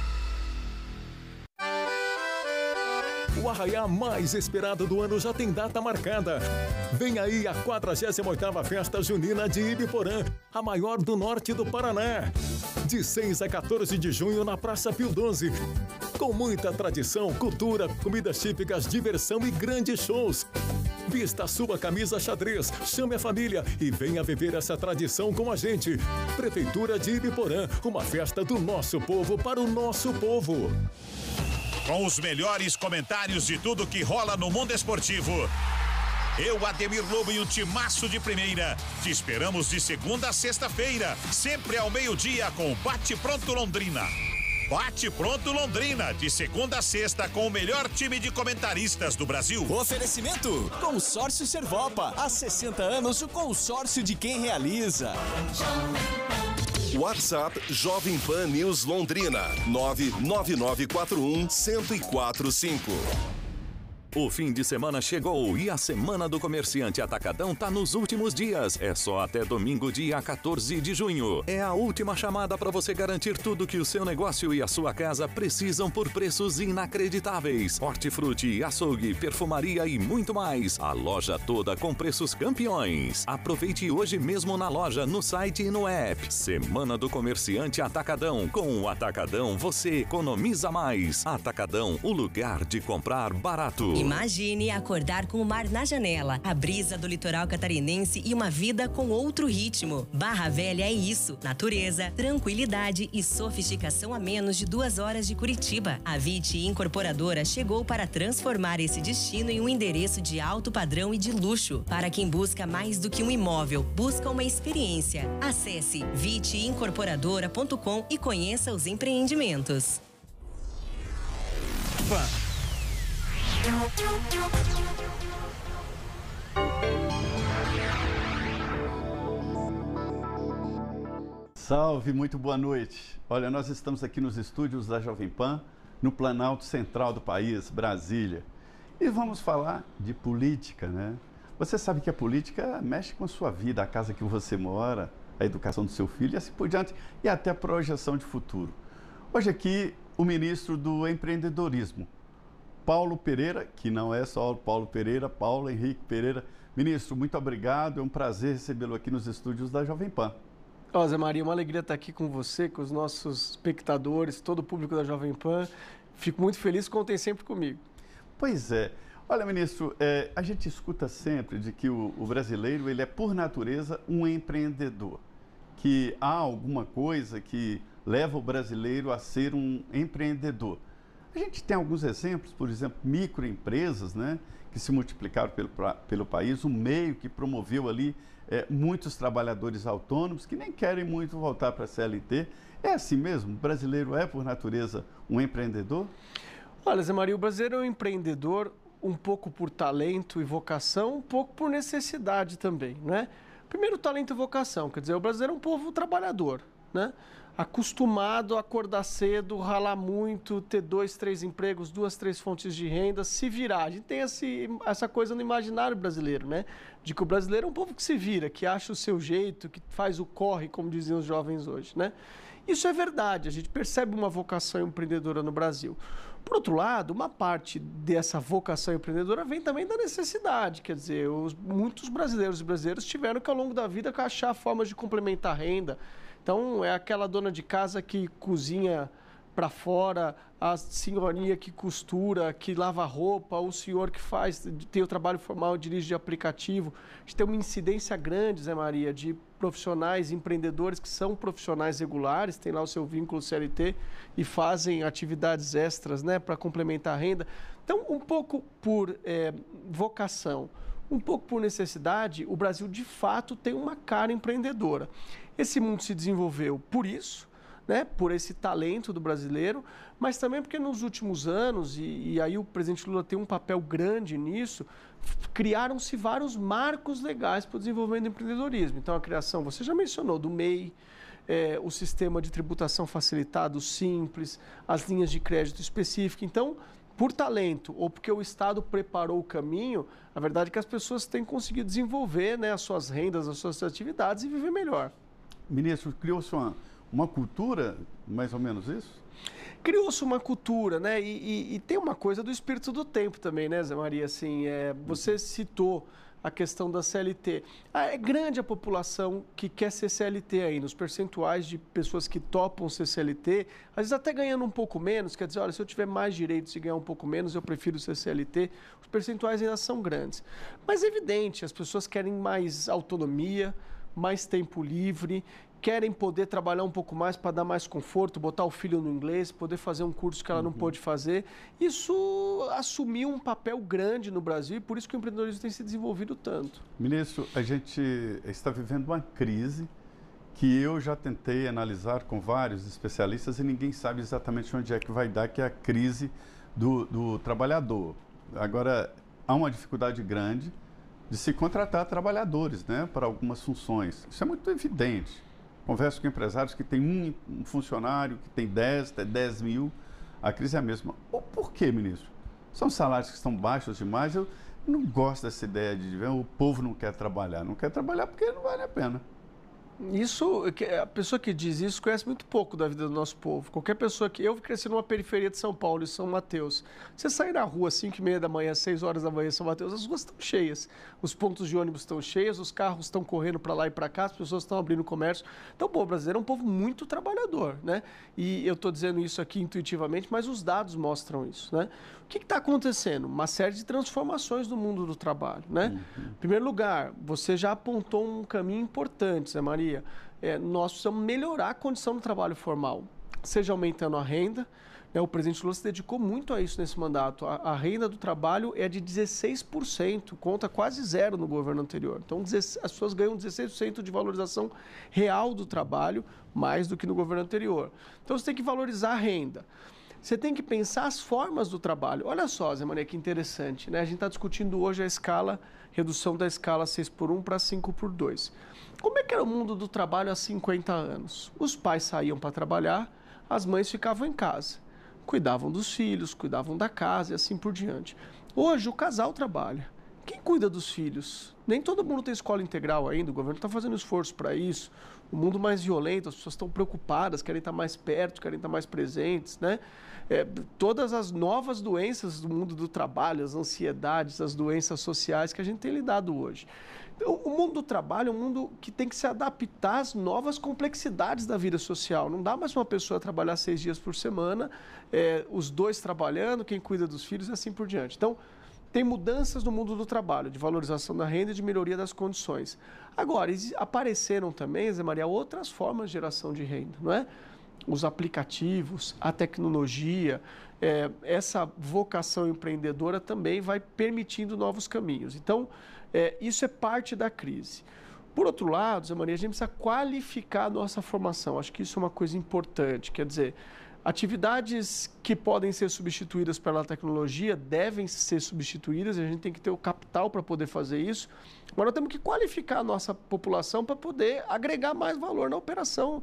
O arraiá mais esperado do ano já tem data marcada. Vem aí a 48ª Festa Junina de Ibiporã, a maior do norte do Paraná. De 6 a 14 de junho na Praça Pio XII. Com muita tradição, cultura, comidas típicas, diversão e grandes shows. Vista a sua camisa xadrez, chame a família e venha viver essa tradição com a gente. Prefeitura de Ibiporã, uma festa do nosso povo para o nosso povo. Com os melhores comentários de tudo que rola no mundo esportivo. Eu, Ademir Lobo e um timaço de primeira. Te esperamos de segunda a sexta-feira, sempre ao meio-dia com Bate Pronto Londrina. Bate Pronto Londrina, de segunda a sexta com o melhor time de comentaristas do Brasil. Oferecimento: Consórcio Servopa. Há 60 anos, o consórcio de quem realiza. WhatsApp Jovem Pan News Londrina 99941-1045. O fim de semana chegou e a Semana do Comerciante Atacadão tá nos últimos dias. É só até domingo, dia 14 de junho. É a última chamada para você garantir tudo que o seu negócio e a sua casa precisam por preços inacreditáveis. Hortifruti, açougue, perfumaria e muito mais. A loja toda com preços campeões. Aproveite hoje mesmo na loja, no site e no app. Semana do Comerciante Atacadão. Com o Atacadão você economiza mais. Atacadão, o lugar de comprar barato. Imagine acordar com o mar na janela, a brisa do litoral catarinense e uma vida com outro ritmo. Barra Velha é isso: natureza, tranquilidade e sofisticação a menos de 2 horas de Curitiba. A VIT Incorporadora chegou para transformar esse destino em um endereço de alto padrão e de luxo. Para quem busca mais do que um imóvel, busca uma experiência. Acesse vitincorporadora.com e conheça os empreendimentos. Salve, muito boa noite. Olha, nós estamos aqui nos estúdios da Jovem Pan, no Planalto Central do país, Brasília. E vamos falar de política, né? Você sabe que a política mexe com a sua vida, a casa que você mora, a educação do seu filho e assim por diante, e até a projeção de futuro. Hoje aqui, o ministro do Empreendedorismo, Paulo Pereira, que não é só Paulo Pereira, Paulo Henrique Pereira. Ministro, muito obrigado, é um prazer recebê-lo aqui nos estúdios da Jovem Pan. Zé Maria, uma alegria estar aqui com você, com os nossos espectadores, todo o público da Jovem Pan. Fico muito feliz, contem sempre comigo. Pois é. Olha, ministro, a gente escuta sempre de que o brasileiro, ele é por natureza um empreendedor, que há alguma coisa que leva o brasileiro a ser um empreendedor. A gente tem alguns exemplos, por exemplo, microempresas, né, que se multiplicaram pelo país, um meio que promoveu ali muitos trabalhadores autônomos que nem querem muito voltar para a CLT. É assim mesmo? O brasileiro é, por natureza, um empreendedor? Olha, Zé Maria, o brasileiro é um empreendedor um pouco por talento e vocação, um pouco por necessidade também, né? Primeiro, talento e vocação, quer dizer, o brasileiro é um povo trabalhador, né? Acostumado a acordar cedo, ralar muito, ter 2, 3 empregos, 2, 3 fontes de renda, se virar. A gente tem essa coisa no imaginário brasileiro, né? De que o brasileiro é um povo que se vira, que acha o seu jeito, que faz o corre, como diziam os jovens hoje, né? Isso é verdade, a gente percebe uma vocação empreendedora no Brasil. Por outro lado, uma parte dessa vocação empreendedora vem também da necessidade, quer dizer, muitos brasileiros e brasileiras tiveram que ao longo da vida achar formas de complementar a renda. Então, é aquela dona de casa que cozinha para fora, a senhorinha que costura, que lava roupa, o senhor que tem o trabalho formal, dirige de aplicativo. A gente tem uma incidência grande, Zé Maria, de profissionais, empreendedores que são profissionais regulares, têm lá o seu vínculo CLT e fazem atividades extras, né, para complementar a renda. Então, um pouco por vocação, um pouco por necessidade, o Brasil de fato tem uma cara empreendedora. Esse mundo se desenvolveu por isso, né, por esse talento do brasileiro, mas também porque nos últimos anos, e aí o presidente Lula tem um papel grande nisso, criaram-se vários marcos legais para o desenvolvimento do empreendedorismo. Então, a criação, você já mencionou, do MEI, o sistema de tributação facilitado, simples, as linhas de crédito específicas. Então, por talento ou porque o Estado preparou o caminho, a verdade é que as pessoas têm conseguido desenvolver, né, as suas rendas, as suas atividades e viver melhor. Ministro, criou-se uma cultura, mais ou menos isso? Criou-se uma cultura, né? E tem uma coisa do espírito do tempo também, né, Zé Maria? Assim, você citou a questão da CLT. É grande a população que quer ser CLT ainda. Os percentuais de pessoas que topam ser CLT, às vezes até ganhando um pouco menos, quer dizer, olha, se eu tiver mais direitos e ganhar um pouco menos, eu prefiro ser CLT. Os percentuais ainda são grandes. Mas é evidente, as pessoas querem mais autonomia, mais tempo livre, querem poder trabalhar um pouco mais para dar mais conforto, botar o filho no inglês, poder fazer um curso que ela não pôde fazer. Isso assumiu um papel grande no Brasil e por isso que o empreendedorismo tem se desenvolvido tanto. Ministro, a gente está vivendo uma crise que eu já tentei analisar com vários especialistas e ninguém sabe exatamente onde é que vai dar, que é a crise do trabalhador. Agora, há uma dificuldade grande de se contratar trabalhadores, né, para algumas funções. Isso é muito evidente. Converso com empresários que têm um funcionário, que tem 10 mil, a crise é a mesma. Por quê, ministro? São salários que estão baixos demais. Eu não gosto dessa ideia de o povo não quer trabalhar. Não quer trabalhar porque não vale a pena. Isso, a pessoa que diz isso conhece muito pouco da vida do nosso povo. Qualquer pessoa que... Eu cresci numa periferia de São Paulo, em São Mateus. Você sair na rua às 5h30 da manhã, 6 horas da manhã em São Mateus, as ruas estão cheias. Os pontos de ônibus estão cheios, os carros estão correndo para lá e para cá, as pessoas estão abrindo comércio. Então, o povo brasileiro é um povo muito trabalhador, né? E eu estou dizendo isso aqui intuitivamente, mas os dados mostram isso, né? O que está acontecendo? Uma série de transformações no mundo do trabalho, né? Em primeiro lugar, você já apontou um caminho importante, Zé Maria. Nós precisamos melhorar a condição do trabalho formal, seja aumentando a renda, né? O presidente Lula se dedicou muito a isso nesse mandato. A renda do trabalho é de 16%, conta quase zero no governo anterior. Então, as pessoas ganham 16% de valorização real do trabalho, mais do que no governo anterior. Então, você tem que valorizar a renda. Você tem que pensar as formas do trabalho. Olha só, Zé Maria, que interessante, né? A gente está discutindo hoje redução da escala 6x1 para 5x2. Como é que era o mundo do trabalho há 50 anos? Os pais saíam para trabalhar, as mães ficavam em casa. Cuidavam dos filhos, cuidavam da casa e assim por diante. Hoje, o casal trabalha. Quem cuida dos filhos? Nem todo mundo tem escola integral ainda, o governo está fazendo esforço para isso. O mundo mais violento, as pessoas estão preocupadas, querem estar mais perto, querem estar mais presentes, né? Todas as novas doenças do mundo do trabalho, as ansiedades, as doenças sociais que a gente tem lidado hoje. Então, o mundo do trabalho é um mundo que tem que se adaptar às novas complexidades da vida social. Não dá mais para uma pessoa trabalhar 6 dias por semana, os dois trabalhando, quem cuida dos filhos e assim por diante. Então, tem mudanças no mundo do trabalho, de valorização da renda e de melhoria das condições. Agora, apareceram também, Zé Maria, outras formas de geração de renda, não é? Os aplicativos, a tecnologia, essa vocação empreendedora também vai permitindo novos caminhos. Então, isso é parte da crise. Por outro lado, Zé Maria, a gente precisa qualificar a nossa formação. Acho que isso é uma coisa importante. Quer dizer, atividades que podem ser substituídas pela tecnologia devem ser substituídas, a gente tem que ter o capital para poder fazer isso. Mas nós temos que qualificar a nossa população para poder agregar mais valor na operação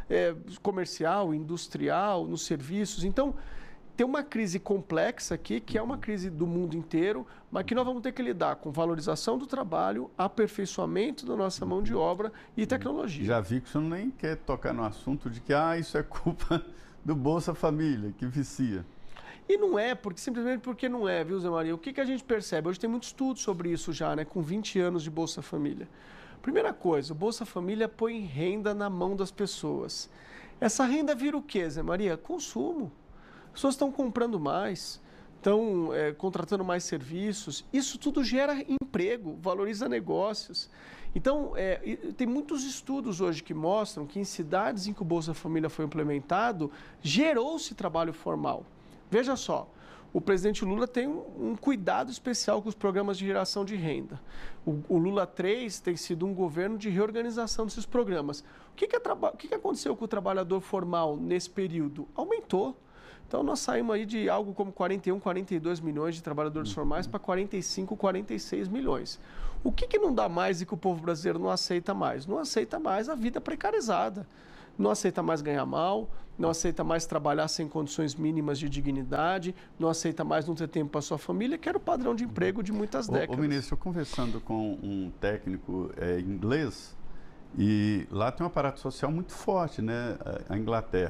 comercial, industrial, nos serviços. Então, tem uma crise complexa aqui, que é uma crise do mundo inteiro, mas que nós vamos ter que lidar com valorização do trabalho, aperfeiçoamento da nossa mão de obra e tecnologia. Já vi que o senhor nem quer tocar no assunto de que isso é culpa do Bolsa Família, que vicia. E não é, simplesmente porque não é, viu, Zé Maria? O que a gente percebe? Hoje tem muito estudo sobre isso já, né? Com 20 anos de Bolsa Família. Primeira coisa, o Bolsa Família põe renda na mão das pessoas. Essa renda vira o quê, Zé Maria? Consumo. As pessoas estão comprando mais, estão contratando mais serviços. Isso tudo gera emprego, valoriza negócios. Então, tem muitos estudos hoje que mostram que em cidades em que o Bolsa Família foi implementado, gerou-se trabalho formal. Veja só, o presidente Lula tem um cuidado especial com os programas de geração de renda. O Lula 3 tem sido um governo de reorganização desses programas. O que aconteceu com o trabalhador formal nesse período? Aumentou. Então, nós saímos aí de algo como 41, 42 milhões de trabalhadores formais para 45, 46 milhões. O que não dá mais e que o povo brasileiro não aceita mais? Não aceita mais a vida precarizada. Não aceita mais ganhar mal, não aceita mais trabalhar sem condições mínimas de dignidade, não aceita mais não ter tempo para sua família, que era o padrão de emprego de muitas décadas. Ministro, eu conversando com um técnico inglês, e lá tem um aparato social muito forte, né, a Inglaterra.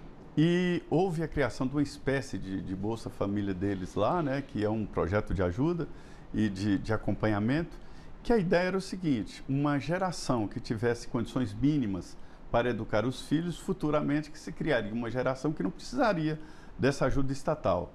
E houve a criação de uma espécie de Bolsa Família deles lá, né, que é um projeto de ajuda e de acompanhamento, que a ideia era o seguinte: uma geração que tivesse condições mínimas para educar os filhos, futuramente que se criaria uma geração que não precisaria dessa ajuda estatal.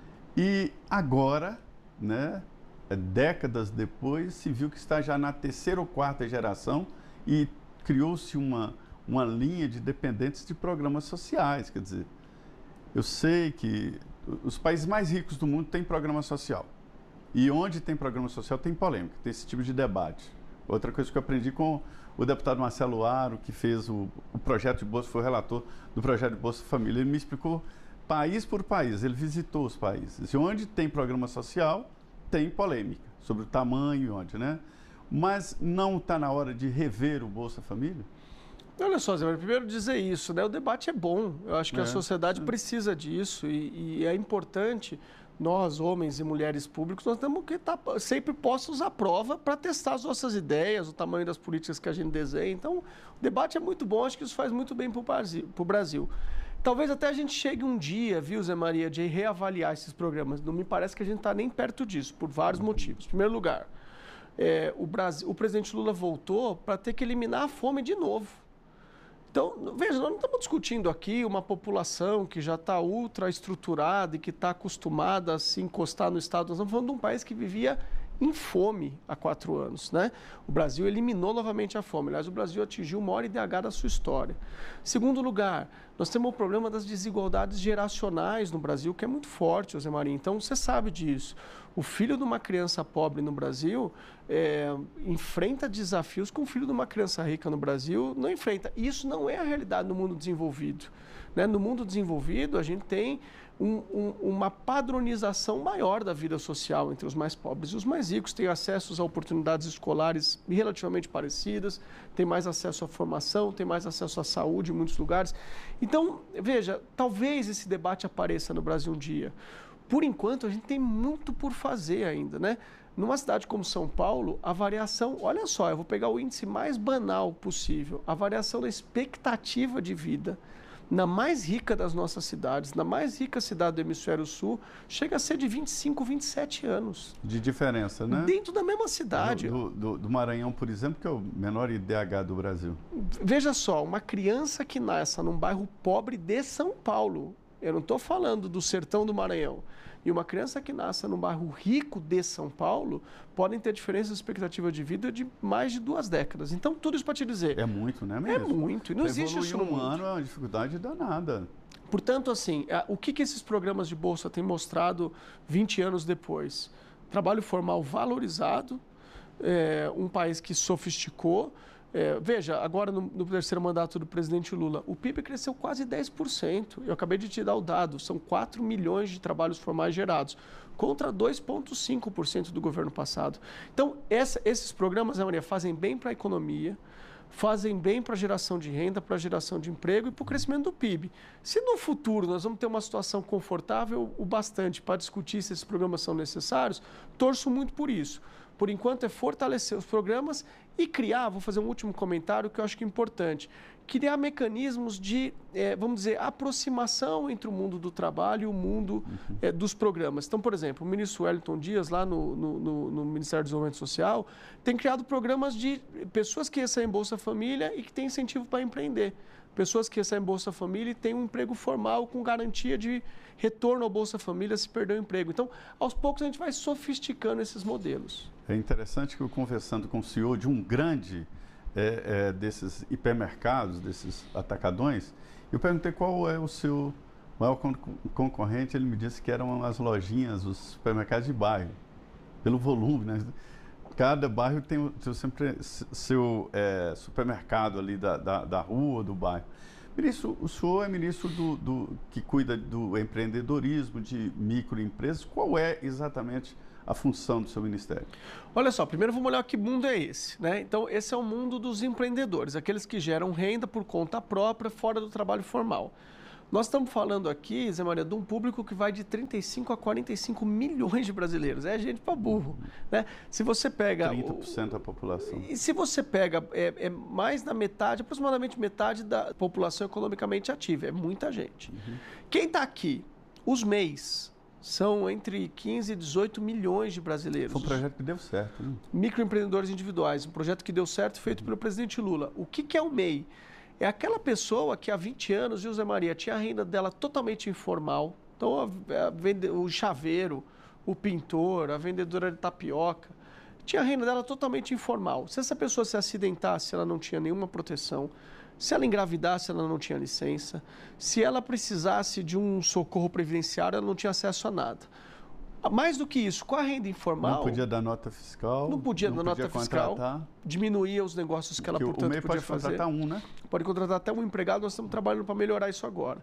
E agora, né, décadas depois, se viu que está já na terceira ou quarta geração e criou-se uma linha de dependentes de programas sociais. Quer dizer, eu sei que os países mais ricos do mundo têm programa social. E onde tem programa social tem polêmica, tem esse tipo de debate. Outra coisa que eu aprendi com o deputado Marcelo Aro, que fez o projeto de Bolsa, foi o relator do projeto de Bolsa Família. Ele me explicou país por país, ele visitou os países. E onde tem programa social, tem polêmica sobre o tamanho e onde, né? Mas não está na hora de rever o Bolsa Família? Olha só, Zé, primeiro dizer isso, né? O debate é bom. Eu acho que a sociedade precisa disso e é importante. Nós, homens e mulheres públicos, nós temos que estar sempre postos à prova para testar as nossas ideias, o tamanho das políticas que a gente desenha. Então, o debate é muito bom, acho que isso faz muito bem para o Brasil. Talvez até a gente chegue um dia, viu, Zé Maria, de reavaliar esses programas. Não me parece que a gente está nem perto disso, por vários motivos. Em primeiro lugar, o presidente Lula voltou para ter que eliminar a fome de novo. Então, veja, nós não estamos discutindo aqui uma população que já está ultra estruturada e que está acostumada a se encostar no Estado. Nós estamos falando de um país que vivia em fome há 4 anos, né? O Brasil eliminou novamente a fome. Aliás, o Brasil atingiu o maior IDH da sua história. Segundo lugar, nós temos o problema das desigualdades geracionais no Brasil, que é muito forte, José Maria. Então, você sabe disso. O filho de uma criança pobre no Brasil enfrenta desafios que um filho de uma criança rica no Brasil não enfrenta. E isso não é a realidade no mundo desenvolvido, né? No mundo desenvolvido, a gente tem uma padronização maior da vida social entre os mais pobres e os mais ricos. Tem acesso a oportunidades escolares relativamente parecidas, tem mais acesso à formação, tem mais acesso à saúde em muitos lugares. Então, veja, talvez esse debate apareça no Brasil um dia. Por enquanto, a gente tem muito por fazer ainda, né? Numa cidade como São Paulo, a variação... Olha só, eu vou pegar o índice mais banal possível. A variação da expectativa de vida na mais rica das nossas cidades, na mais rica cidade do Hemisfério Sul, chega a ser de 25, 27 anos. De diferença, né? Dentro da mesma cidade. Do Maranhão, por exemplo, que é o menor IDH do Brasil. Veja só, uma criança que nasce num bairro pobre de São Paulo, eu não estou falando do sertão do Maranhão, e uma criança que nasce num bairro rico de São Paulo, podem ter diferenças de expectativa de vida de mais de 2 décadas. Então, tudo isso para te dizer. É muito, né, mesmo? É muito. E não existe isso no mundo. Ano é uma dificuldade danada. Portanto, assim, o que esses programas de bolsa têm mostrado 20 anos depois? Trabalho formal valorizado, um país que sofisticou. Veja, agora no terceiro mandato do presidente Lula, o PIB cresceu quase 10%. Eu acabei de te dar o dado, são 4 milhões de trabalhos formais gerados, contra 2,5% do governo passado. Então, esses programas, Maria, fazem bem para a economia, fazem bem para a geração de renda, para a geração de emprego e para o crescimento do PIB. Se no futuro nós vamos ter uma situação confortável o bastante para discutir se esses programas são necessários, torço muito por isso. Por enquanto, é fortalecer os programas e criar, vou fazer um último comentário que eu acho que é importante, criar mecanismos de, vamos dizer, aproximação entre o mundo do trabalho e o mundo dos programas. Então, por exemplo, o ministro Wellington Dias, lá no Ministério do Desenvolvimento Social, tem criado programas de pessoas que recebem Bolsa Família e que têm incentivo para empreender. pessoas que recebem Bolsa Família e têm um emprego formal com garantia de retorno ao Bolsa Família se perder o emprego. Então, aos poucos, a gente vai sofisticando esses modelos. É interessante que eu, conversando com o CEO de um grande desses hipermercados, desses atacadões, eu perguntei qual é o seu maior concorrente, ele me disse que eram as lojinhas, os supermercados de bairro, pelo volume, né? Cada bairro tem o seu supermercado ali da rua, do bairro. Ministro, o senhor é ministro que cuida do empreendedorismo, de microempresas. Qual é exatamente a função do seu ministério? Olha só, primeiro vamos olhar que mundo é esse, né? Então, esse é o mundo dos empreendedores, aqueles que geram renda por conta própria, fora do trabalho formal. Nós estamos falando aqui, Zé Maria, de um público que vai de 35 a 45 milhões de brasileiros. É gente para burro, né? Se você pega... 30% da população. E se você pega mais da metade, aproximadamente metade da população economicamente ativa. É muita gente. Uhum. Quem está aqui? Os MEIs. São entre 15 e 18 milhões de brasileiros. Foi um projeto que deu certo, né? Microempreendedores individuais. Um projeto que deu certo, feito pelo presidente Lula. O que é o MEI? É aquela pessoa que há 20 anos, Zé Maria, tinha a renda dela totalmente informal. Então, o chaveiro, o pintor, a vendedora de tapioca, tinha a renda dela totalmente informal. Se essa pessoa se acidentasse, ela não tinha nenhuma proteção. Se ela engravidasse, ela não tinha licença. Se ela precisasse de um socorro previdenciário, ela não tinha acesso a nada. Mais do que isso, com a renda informal... Não podia dar nota fiscal. Não podia dar nota fiscal. Diminuía os negócios que ela, portanto, podia fazer. O MEI pode contratar um, né? Pode contratar até um empregado. Nós estamos trabalhando para melhorar isso agora.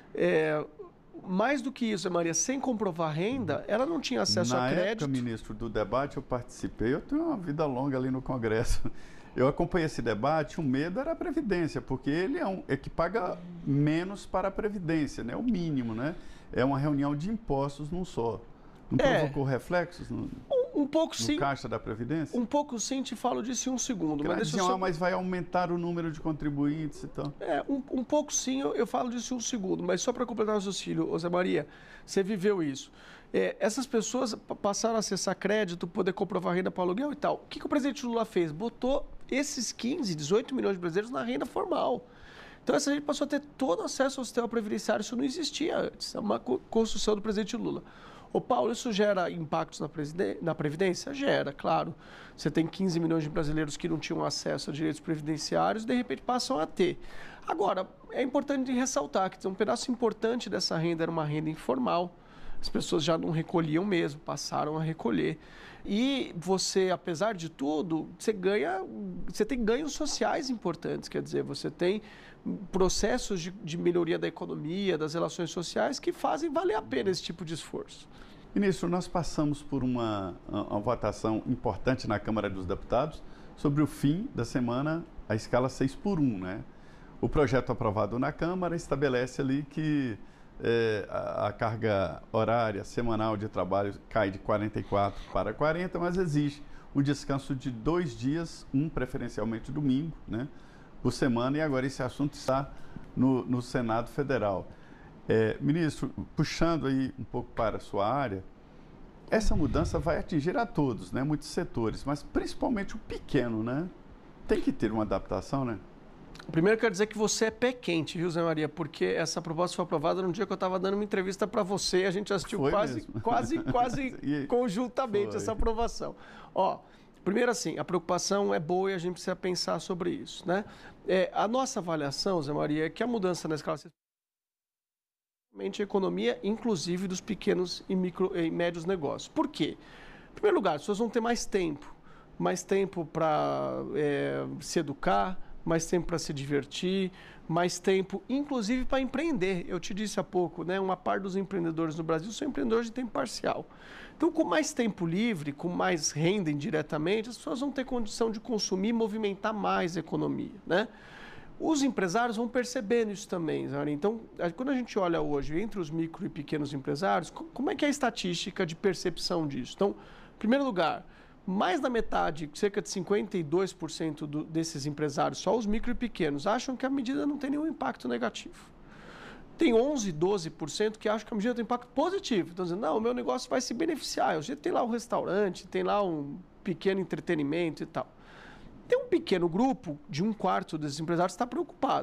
Mais do que isso, Maria, sem comprovar renda, ela não tinha acesso a crédito. Na época, ministro, do debate, eu participei. Eu tenho uma vida longa ali no Congresso. Eu acompanhei esse debate, o medo era a Previdência, porque ele é que paga menos para a Previdência, né? O mínimo, né? É uma reunião de impostos num só. Não provocou reflexos um pouco sim. No caixa da Previdência? Um pouco sim, te falo disso em um segundo. Mas vai aumentar o número de contribuintes e tal. Um pouco sim, eu falo disso em um segundo. Mas só para completar o raciocínio, Zé Maria, você viveu isso. Essas pessoas passaram a acessar crédito, poder comprovar renda para aluguel e tal. O que o presidente Lula fez? Botou esses 15, 18 milhões de brasileiros na renda formal. Então, essa gente passou a ter todo acesso ao sistema previdenciário. Isso não existia antes. É uma construção do presidente Lula. Ô Paulo, isso gera impactos na Previdência? Gera, claro. Você tem 15 milhões de brasileiros que não tinham acesso a direitos previdenciários e, de repente, passam a ter. Agora, é importante ressaltar que um pedaço importante dessa renda era uma renda informal. As pessoas já não recolhiam mesmo, passaram a recolher. E você, apesar de tudo, você tem ganhos sociais importantes. Quer dizer, você tem processos de melhoria da economia, das relações sociais, que fazem valer a pena esse tipo de esforço. Ministro, nós passamos por uma votação importante na Câmara dos Deputados sobre o fim da semana, a escala 6x1, né? O projeto aprovado na Câmara estabelece ali que a carga horária semanal de trabalho cai de 44 para 40, mas exige um descanso de 2 dias, preferencialmente domingo, né, por semana, e agora esse assunto está no Senado Federal. Ministro, puxando aí um pouco para a sua área, essa mudança vai atingir a todos, né, muitos setores, mas principalmente o pequeno, né? Tem que ter uma adaptação, né? Primeiro, eu quero dizer que você é pé quente, viu, Zé Maria? Porque essa proposta foi aprovada num dia que eu estava dando uma entrevista para você. A gente assistiu quase conjuntamente essa aprovação. Ó, primeiro assim, a preocupação é boa e a gente precisa pensar sobre isso, né? A nossa avaliação, Zé Maria, é que a mudança na escala a economia, inclusive dos pequenos e micro e médios negócios. Por quê? Em primeiro lugar, as pessoas vão ter mais tempo para se educar, mais tempo para se divertir, mais tempo, inclusive, para empreender. Eu te disse há pouco, né? Uma parte dos empreendedores no Brasil são empreendedores de tempo parcial. Então, com mais tempo livre, com mais renda indiretamente, as pessoas vão ter condição de consumir e movimentar mais a economia, né? Os empresários vão percebendo isso também, Zé. Então, quando a gente olha hoje entre os micro e pequenos empresários, como é que é a estatística de percepção disso? Então, em primeiro lugar, mais da metade, cerca de 52% desses empresários, só os micro e pequenos, acham que a medida não tem nenhum impacto negativo. Tem 11%, 12% que acham que a medida tem impacto positivo. Então, dizendo, não, o meu negócio vai se beneficiar. Eu já tem lá um restaurante, tem lá um pequeno entretenimento e tal. Tem um pequeno grupo, de 1/4 desses empresários, que está preocupado.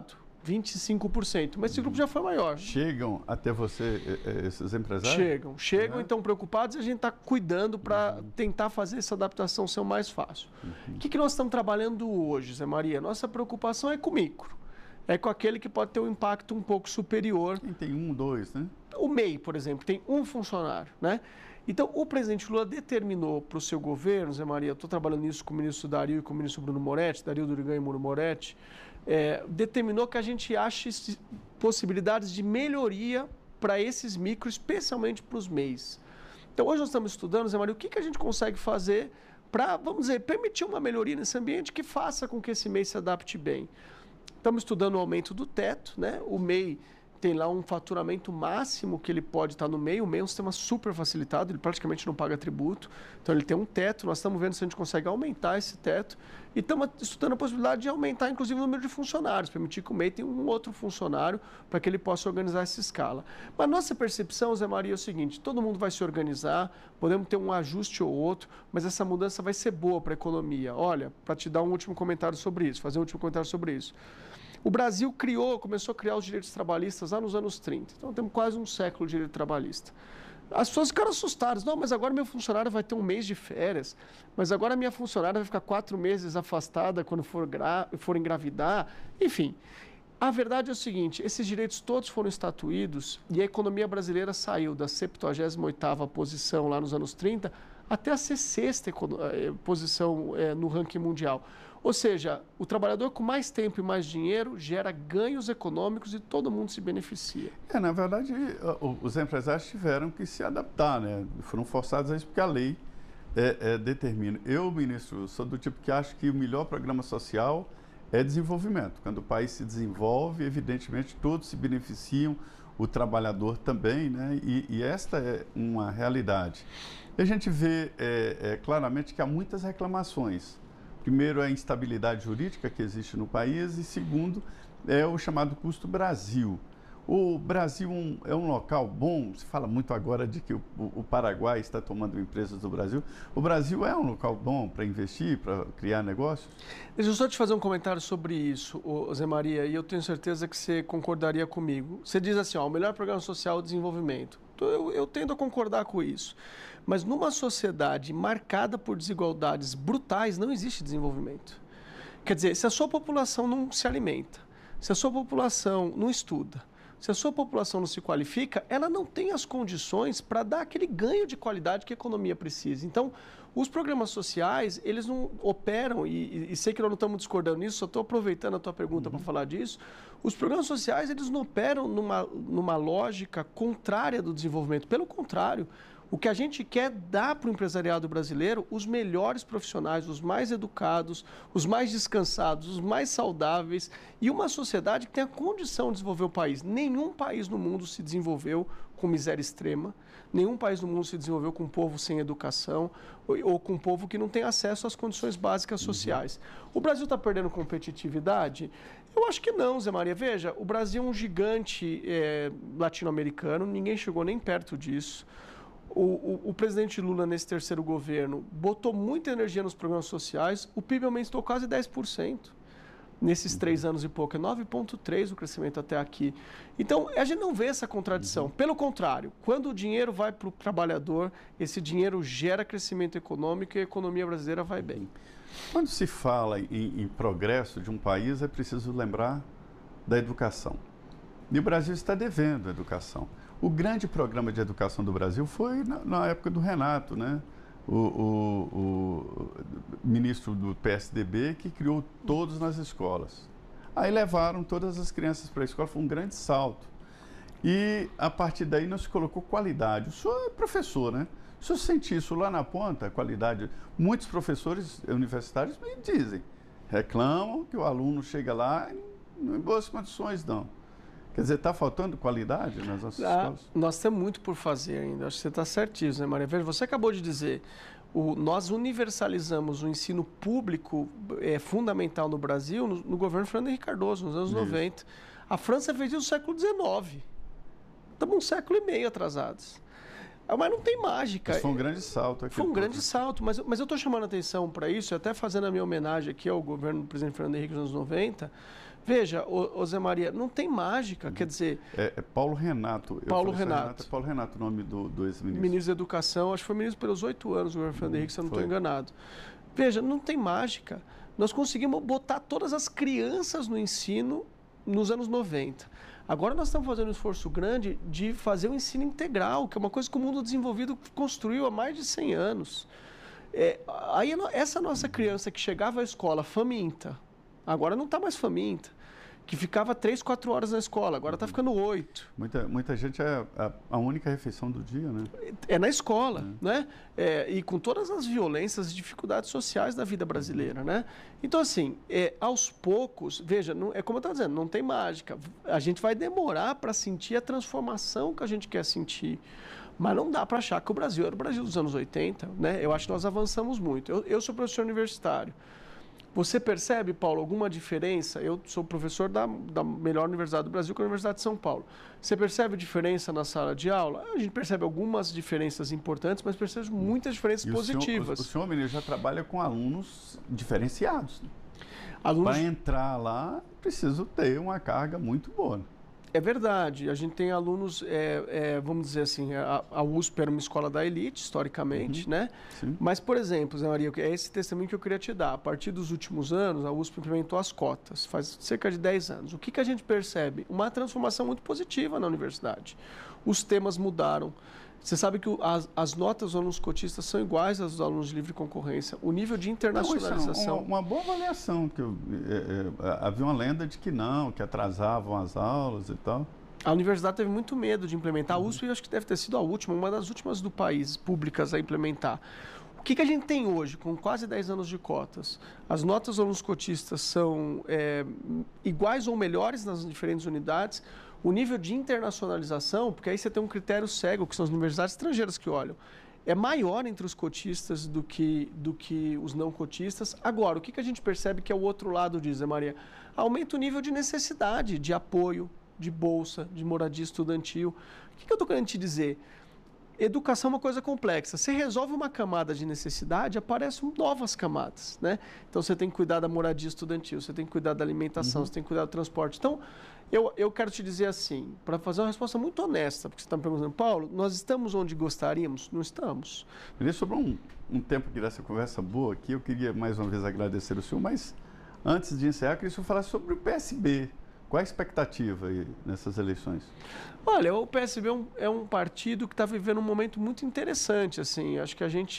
25%, mas esse grupo já foi maior. Chegam até você esses empresários? Chegam, então preocupados, e a gente está cuidando para tentar fazer essa adaptação ser o mais fácil. O que nós estamos trabalhando hoje, Zé Maria? Nossa preocupação é com o micro. É com aquele que pode ter um impacto um pouco superior. Quem tem 1, 2, né? O MEI, por exemplo, tem um funcionário, né? Então, o presidente Lula determinou para o seu governo, Zé Maria, eu estou trabalhando nisso com o ministro Dario e com o ministro Bruno Moretti, Dario Durigan e Bruno Moretti, determinou que a gente ache possibilidades de melhoria para esses micros, especialmente para os MEIs. Então, hoje nós estamos estudando, Zé Maria, o que a gente consegue fazer para, vamos dizer, permitir uma melhoria nesse ambiente que faça com que esse MEI se adapte bem. Estamos estudando o aumento do teto, né? O MEI tem lá um faturamento máximo que ele pode estar no MEI. O MEI é um sistema super facilitado, ele praticamente não paga tributo. Então ele tem um teto, nós estamos vendo se a gente consegue aumentar esse teto. E estamos estudando a possibilidade de aumentar, inclusive, o número de funcionários, permitir que o MEI tenha um outro funcionário para que ele possa organizar essa escala. Mas nossa percepção, Zé Maria, é o seguinte, todo mundo vai se organizar, podemos ter um ajuste ou outro, mas essa mudança vai ser boa para a economia. Olha, para te dar um último comentário sobre isso, fazer um último comentário sobre isso. O Brasil começou a criar os direitos trabalhistas lá nos anos 30. Então, temos quase um século de direito trabalhista. As pessoas ficaram assustadas. Não, mas agora meu funcionário vai ter um mês de férias. Mas agora minha funcionária vai ficar 4 meses afastada quando for engravidar. Enfim, a verdade é o seguinte, esses direitos todos foram estatuídos e a economia brasileira saiu da 78ª posição lá nos anos 30 até a 6ª posição no ranking mundial. Ou seja, o trabalhador com mais tempo e mais dinheiro gera ganhos econômicos e todo mundo se beneficia. Na verdade, os empresários tiveram que se adaptar, né? Foram forçados a isso porque a lei determina. Eu, ministro, sou do tipo que acho que o melhor programa social é desenvolvimento. Quando o país se desenvolve, evidentemente, todos se beneficiam, o trabalhador também, né? E esta é uma realidade. E a gente vê claramente que há muitas reclamações. Primeiro, a instabilidade jurídica que existe no país e, segundo, é o chamado custo Brasil. O Brasil é um local bom, se fala muito agora de que o Paraguai está tomando empresas do Brasil. O Brasil é um local bom para investir, para criar negócios? Deixa eu só te fazer um comentário sobre isso, Zé Maria, e eu tenho certeza que você concordaria comigo. Você diz assim, o melhor programa social é o desenvolvimento. Eu tendo a concordar com isso. Mas numa sociedade marcada por desigualdades brutais, não existe desenvolvimento. Quer dizer, se a sua população não se alimenta, se a sua população não estuda, se a sua população não se qualifica, ela não tem as condições para dar aquele ganho de qualidade que a economia precisa. Então, os programas sociais, eles não operam, e sei que nós não estamos discordando nisso, só estou aproveitando a tua pergunta para falar disso. Os programas sociais, eles não operam numa lógica contrária do desenvolvimento. Pelo contrário, o que a gente quer dar para o empresariado brasileiro, os melhores profissionais, os mais educados, os mais descansados, os mais saudáveis e uma sociedade que tenha condição de desenvolver o país. Nenhum país no mundo se desenvolveu com miséria extrema, nenhum país no mundo se desenvolveu com um povo sem educação ou com um povo que não tem acesso às condições básicas sociais. O Brasil está perdendo competitividade? Eu acho que não, Zé Maria. Veja, o Brasil é um gigante latino-americano, ninguém chegou nem perto disso. O presidente Lula, nesse terceiro governo, botou muita energia nos programas sociais, o PIB aumentou quase 10%. Nesses 3 anos e pouco, é 9,3% o crescimento até aqui. Então, a gente não vê essa contradição. Pelo contrário, quando o dinheiro vai para o trabalhador, esse dinheiro gera crescimento econômico e a economia brasileira vai bem. Quando se fala em progresso de um país, é preciso lembrar da educação. E o Brasil está devendo a educação. O grande programa de educação do Brasil foi na época do Renato, né? O ministro do PSDB que criou todos nas escolas. Aí levaram todas as crianças para a escola, foi um grande salto. E a partir daí não se colocou qualidade. O senhor é professor, né? O senhor sente isso lá na ponta, a qualidade? Muitos professores universitários me dizem, reclamam que o aluno chega lá em boas condições, não. Quer dizer, está faltando qualidade nas nossas escolas? Nós temos muito por fazer ainda. Acho que você está certíssimo, né, Maria? Veja, você acabou de dizer, nós universalizamos o ensino público fundamental no Brasil no governo Fernando Henrique Cardoso, nos anos 90. A França fez isso no século XIX. Estamos um século e meio atrasados. Mas não tem mágica. Mas foi um grande salto aqui. Foi um grande salto, mas eu estou chamando a atenção para isso, até fazendo a minha homenagem aqui ao governo do presidente Fernando Henrique nos anos 90. Veja, Zé Maria, não tem mágica, quer dizer... É Paulo Renato. Paulo Renato. É Paulo Renato o nome do ex-ministro. Ministro da Educação, acho que foi ministro pelos 8 anos, o governo Fernando Henrique, se eu não estou enganado. Veja, não tem mágica. Nós conseguimos botar todas as crianças no ensino nos anos 90. Agora nós estamos fazendo um esforço grande de fazer o ensino integral, que é uma coisa que o mundo desenvolvido construiu há mais de 100 anos. Aí essa nossa criança que chegava à escola faminta, agora não está mais faminta, que ficava 3, 4 horas na escola, agora está ficando 8. Muita gente é a única refeição do dia, né? É na escola, né? E com todas as violências e dificuldades sociais da vida brasileira, né? Então, assim, aos poucos, veja, é como eu estava dizendo, não tem mágica. A gente vai demorar para sentir a transformação que a gente quer sentir. Mas não dá para achar que o Brasil era o Brasil dos anos 80, né? Eu acho que nós avançamos muito. Eu sou professor universitário. Você percebe, Paulo, alguma diferença? Eu sou professor da melhor universidade do Brasil, que é a Universidade de São Paulo. Você percebe diferença na sala de aula? A gente percebe algumas diferenças importantes, mas percebe muitas diferenças positivas. O senhor, menino, já trabalha com alunos diferenciados. Para entrar lá, preciso ter uma carga muito boa. É verdade, a gente tem alunos, vamos dizer assim, a USP era uma escola da elite, historicamente, né? Sim. Mas, por exemplo, Zé Maria, é esse testemunho que eu queria te dar. A partir dos últimos anos, a USP implementou as cotas, faz cerca de 10 anos. O que a gente percebe? Uma transformação muito positiva na universidade. Os temas mudaram. Você sabe que as notas dos alunos cotistas são iguais às dos alunos de livre concorrência. O nível de internacionalização... Uma boa avaliação. Havia uma lenda de que não, que atrasavam as aulas e tal. A universidade teve muito medo de implementar. A USP, acho que deve ter sido a última, uma das últimas do país, públicas a implementar. O que a gente tem hoje, com quase 10 anos de cotas? As notas dos alunos cotistas são iguais ou melhores nas diferentes unidades. O nível de internacionalização, porque aí você tem um critério cego, que são as universidades estrangeiras que olham, é maior entre os cotistas do que os não cotistas. Agora, o que a gente percebe que é o outro lado disso, Zé Maria? Aumenta o nível de necessidade, de apoio, de bolsa, de moradia estudantil. O que eu estou querendo te dizer? Educação é uma coisa complexa. Você resolve uma camada de necessidade, aparecem novas camadas, né? Então, você tem que cuidar da moradia estudantil, você tem que cuidar da alimentação, você tem que cuidar do transporte. Então, eu quero te dizer assim, para fazer uma resposta muito honesta, porque você está me perguntando, Paulo, nós estamos onde gostaríamos? Não estamos. Sobrou um tempo aqui dessa conversa boa aqui, eu queria mais uma vez agradecer o senhor, mas antes de encerrar, eu queria que o senhor falasse sobre o PSB. Qual a expectativa aí nessas eleições? Olha, o PSB é um partido que está vivendo um momento muito interessante, assim. Acho que a gente,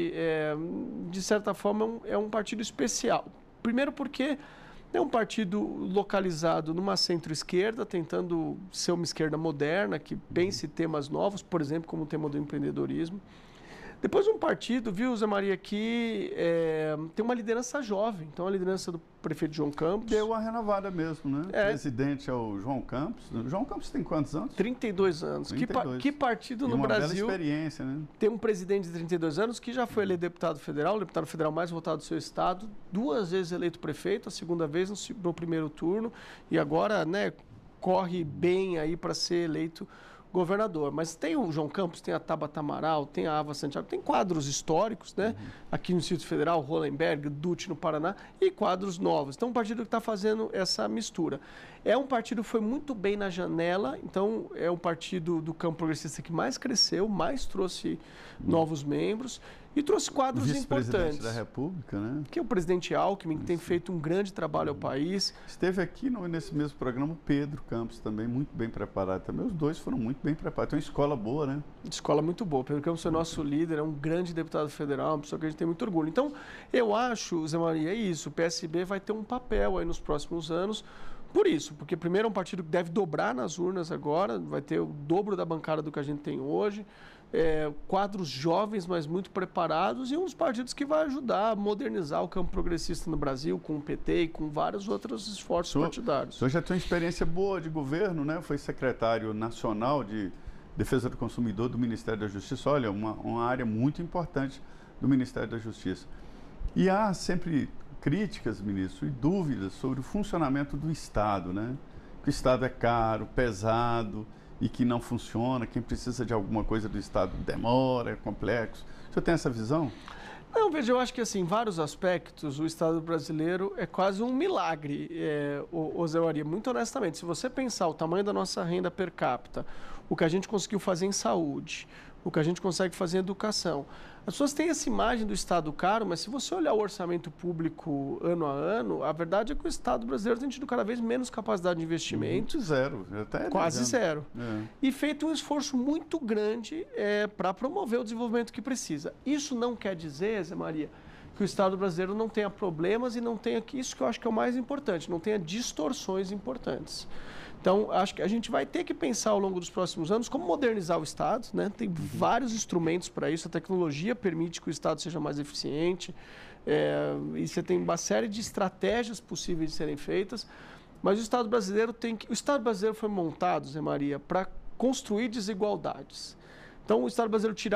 de certa forma, é um partido especial. Primeiro porque é um partido localizado numa centro-esquerda, tentando ser uma esquerda moderna, que pense temas novos, por exemplo, como o tema do empreendedorismo. Depois um partido, viu, Zé Maria, que tem uma liderança jovem. Então, a liderança do prefeito João Campos... Deu uma renovada mesmo, né? O presidente é o João Campos. O João Campos tem quantos anos? 32 anos. 32. Que partido no uma Brasil... bela experiência, né? Tem um presidente de 32 anos que já foi eleito deputado federal, o deputado federal mais votado do seu estado, 2 vezes eleito prefeito, a segunda vez no primeiro turno, e agora, né, corre bem aí para ser eleito governador. Mas tem o João Campos, tem a Tabata Amaral, tem a Ava Santiago, tem quadros históricos, né? Aqui no Distrito Federal, Hollenberg, Dutti no Paraná, e quadros novos. Então, um partido que está fazendo essa mistura. É um partido que foi muito bem na janela, então é um partido do campo progressista que mais cresceu, mais trouxe novos membros e trouxe quadros importantes. Vice-presidente da República, né? Que é o presidente Alckmin, que tem feito um grande trabalho ao país. Esteve aqui nesse mesmo programa o Pedro Campos também, muito bem preparado também. Os dois foram muito bem preparados. Tem uma escola boa, né? Escola muito boa. Pedro Campos é nosso líder, é um grande deputado federal, uma pessoa que a gente tem muito orgulho. Então, eu acho, Zé Maria, é isso. O PSB vai ter um papel aí nos próximos anos. Por isso, porque primeiro é um partido que deve dobrar nas urnas agora, vai ter o dobro da bancada do que a gente tem hoje, quadros jovens, mas muito preparados, e um dos partidos que vai ajudar a modernizar o campo progressista no Brasil, com o PT e com vários outros esforços partidários. O senhor já tem uma experiência boa de governo, né? Foi secretário nacional de Defesa do Consumidor do Ministério da Justiça. Olha, uma área muito importante do Ministério da Justiça. E há sempre críticas, ministro, e dúvidas sobre o funcionamento do Estado, né? Que o Estado é caro, pesado e que não funciona, quem precisa de alguma coisa do Estado demora, é complexo. O senhor tem essa visão? Não, veja, eu acho que assim, em vários aspectos, o Estado brasileiro é quase um milagre, Zé Maria, muito honestamente. Se você pensar o tamanho da nossa renda per capita, o que a gente conseguiu fazer em saúde, o que a gente consegue fazer em educação. As pessoas têm essa imagem do Estado caro, mas se você olhar o orçamento público ano a ano, a verdade é que o Estado brasileiro tem tido cada vez menos capacidade de investimento. Zero. Até quase zero. É. E feito um esforço muito grande para promover o desenvolvimento que precisa. Isso não quer dizer, Zé Maria, que o Estado brasileiro não tenha problemas e não tenha, isso que eu acho que é o mais importante, não tenha distorções importantes. Então, acho que a gente vai ter que pensar ao longo dos próximos anos como modernizar o Estado, né? Tem vários instrumentos para isso, a tecnologia permite que o Estado seja mais eficiente, e você tem uma série de estratégias possíveis de serem feitas, mas o Estado brasileiro o Estado brasileiro foi montado, Zé Maria, para construir desigualdades. Então, o Estado brasileiro tirar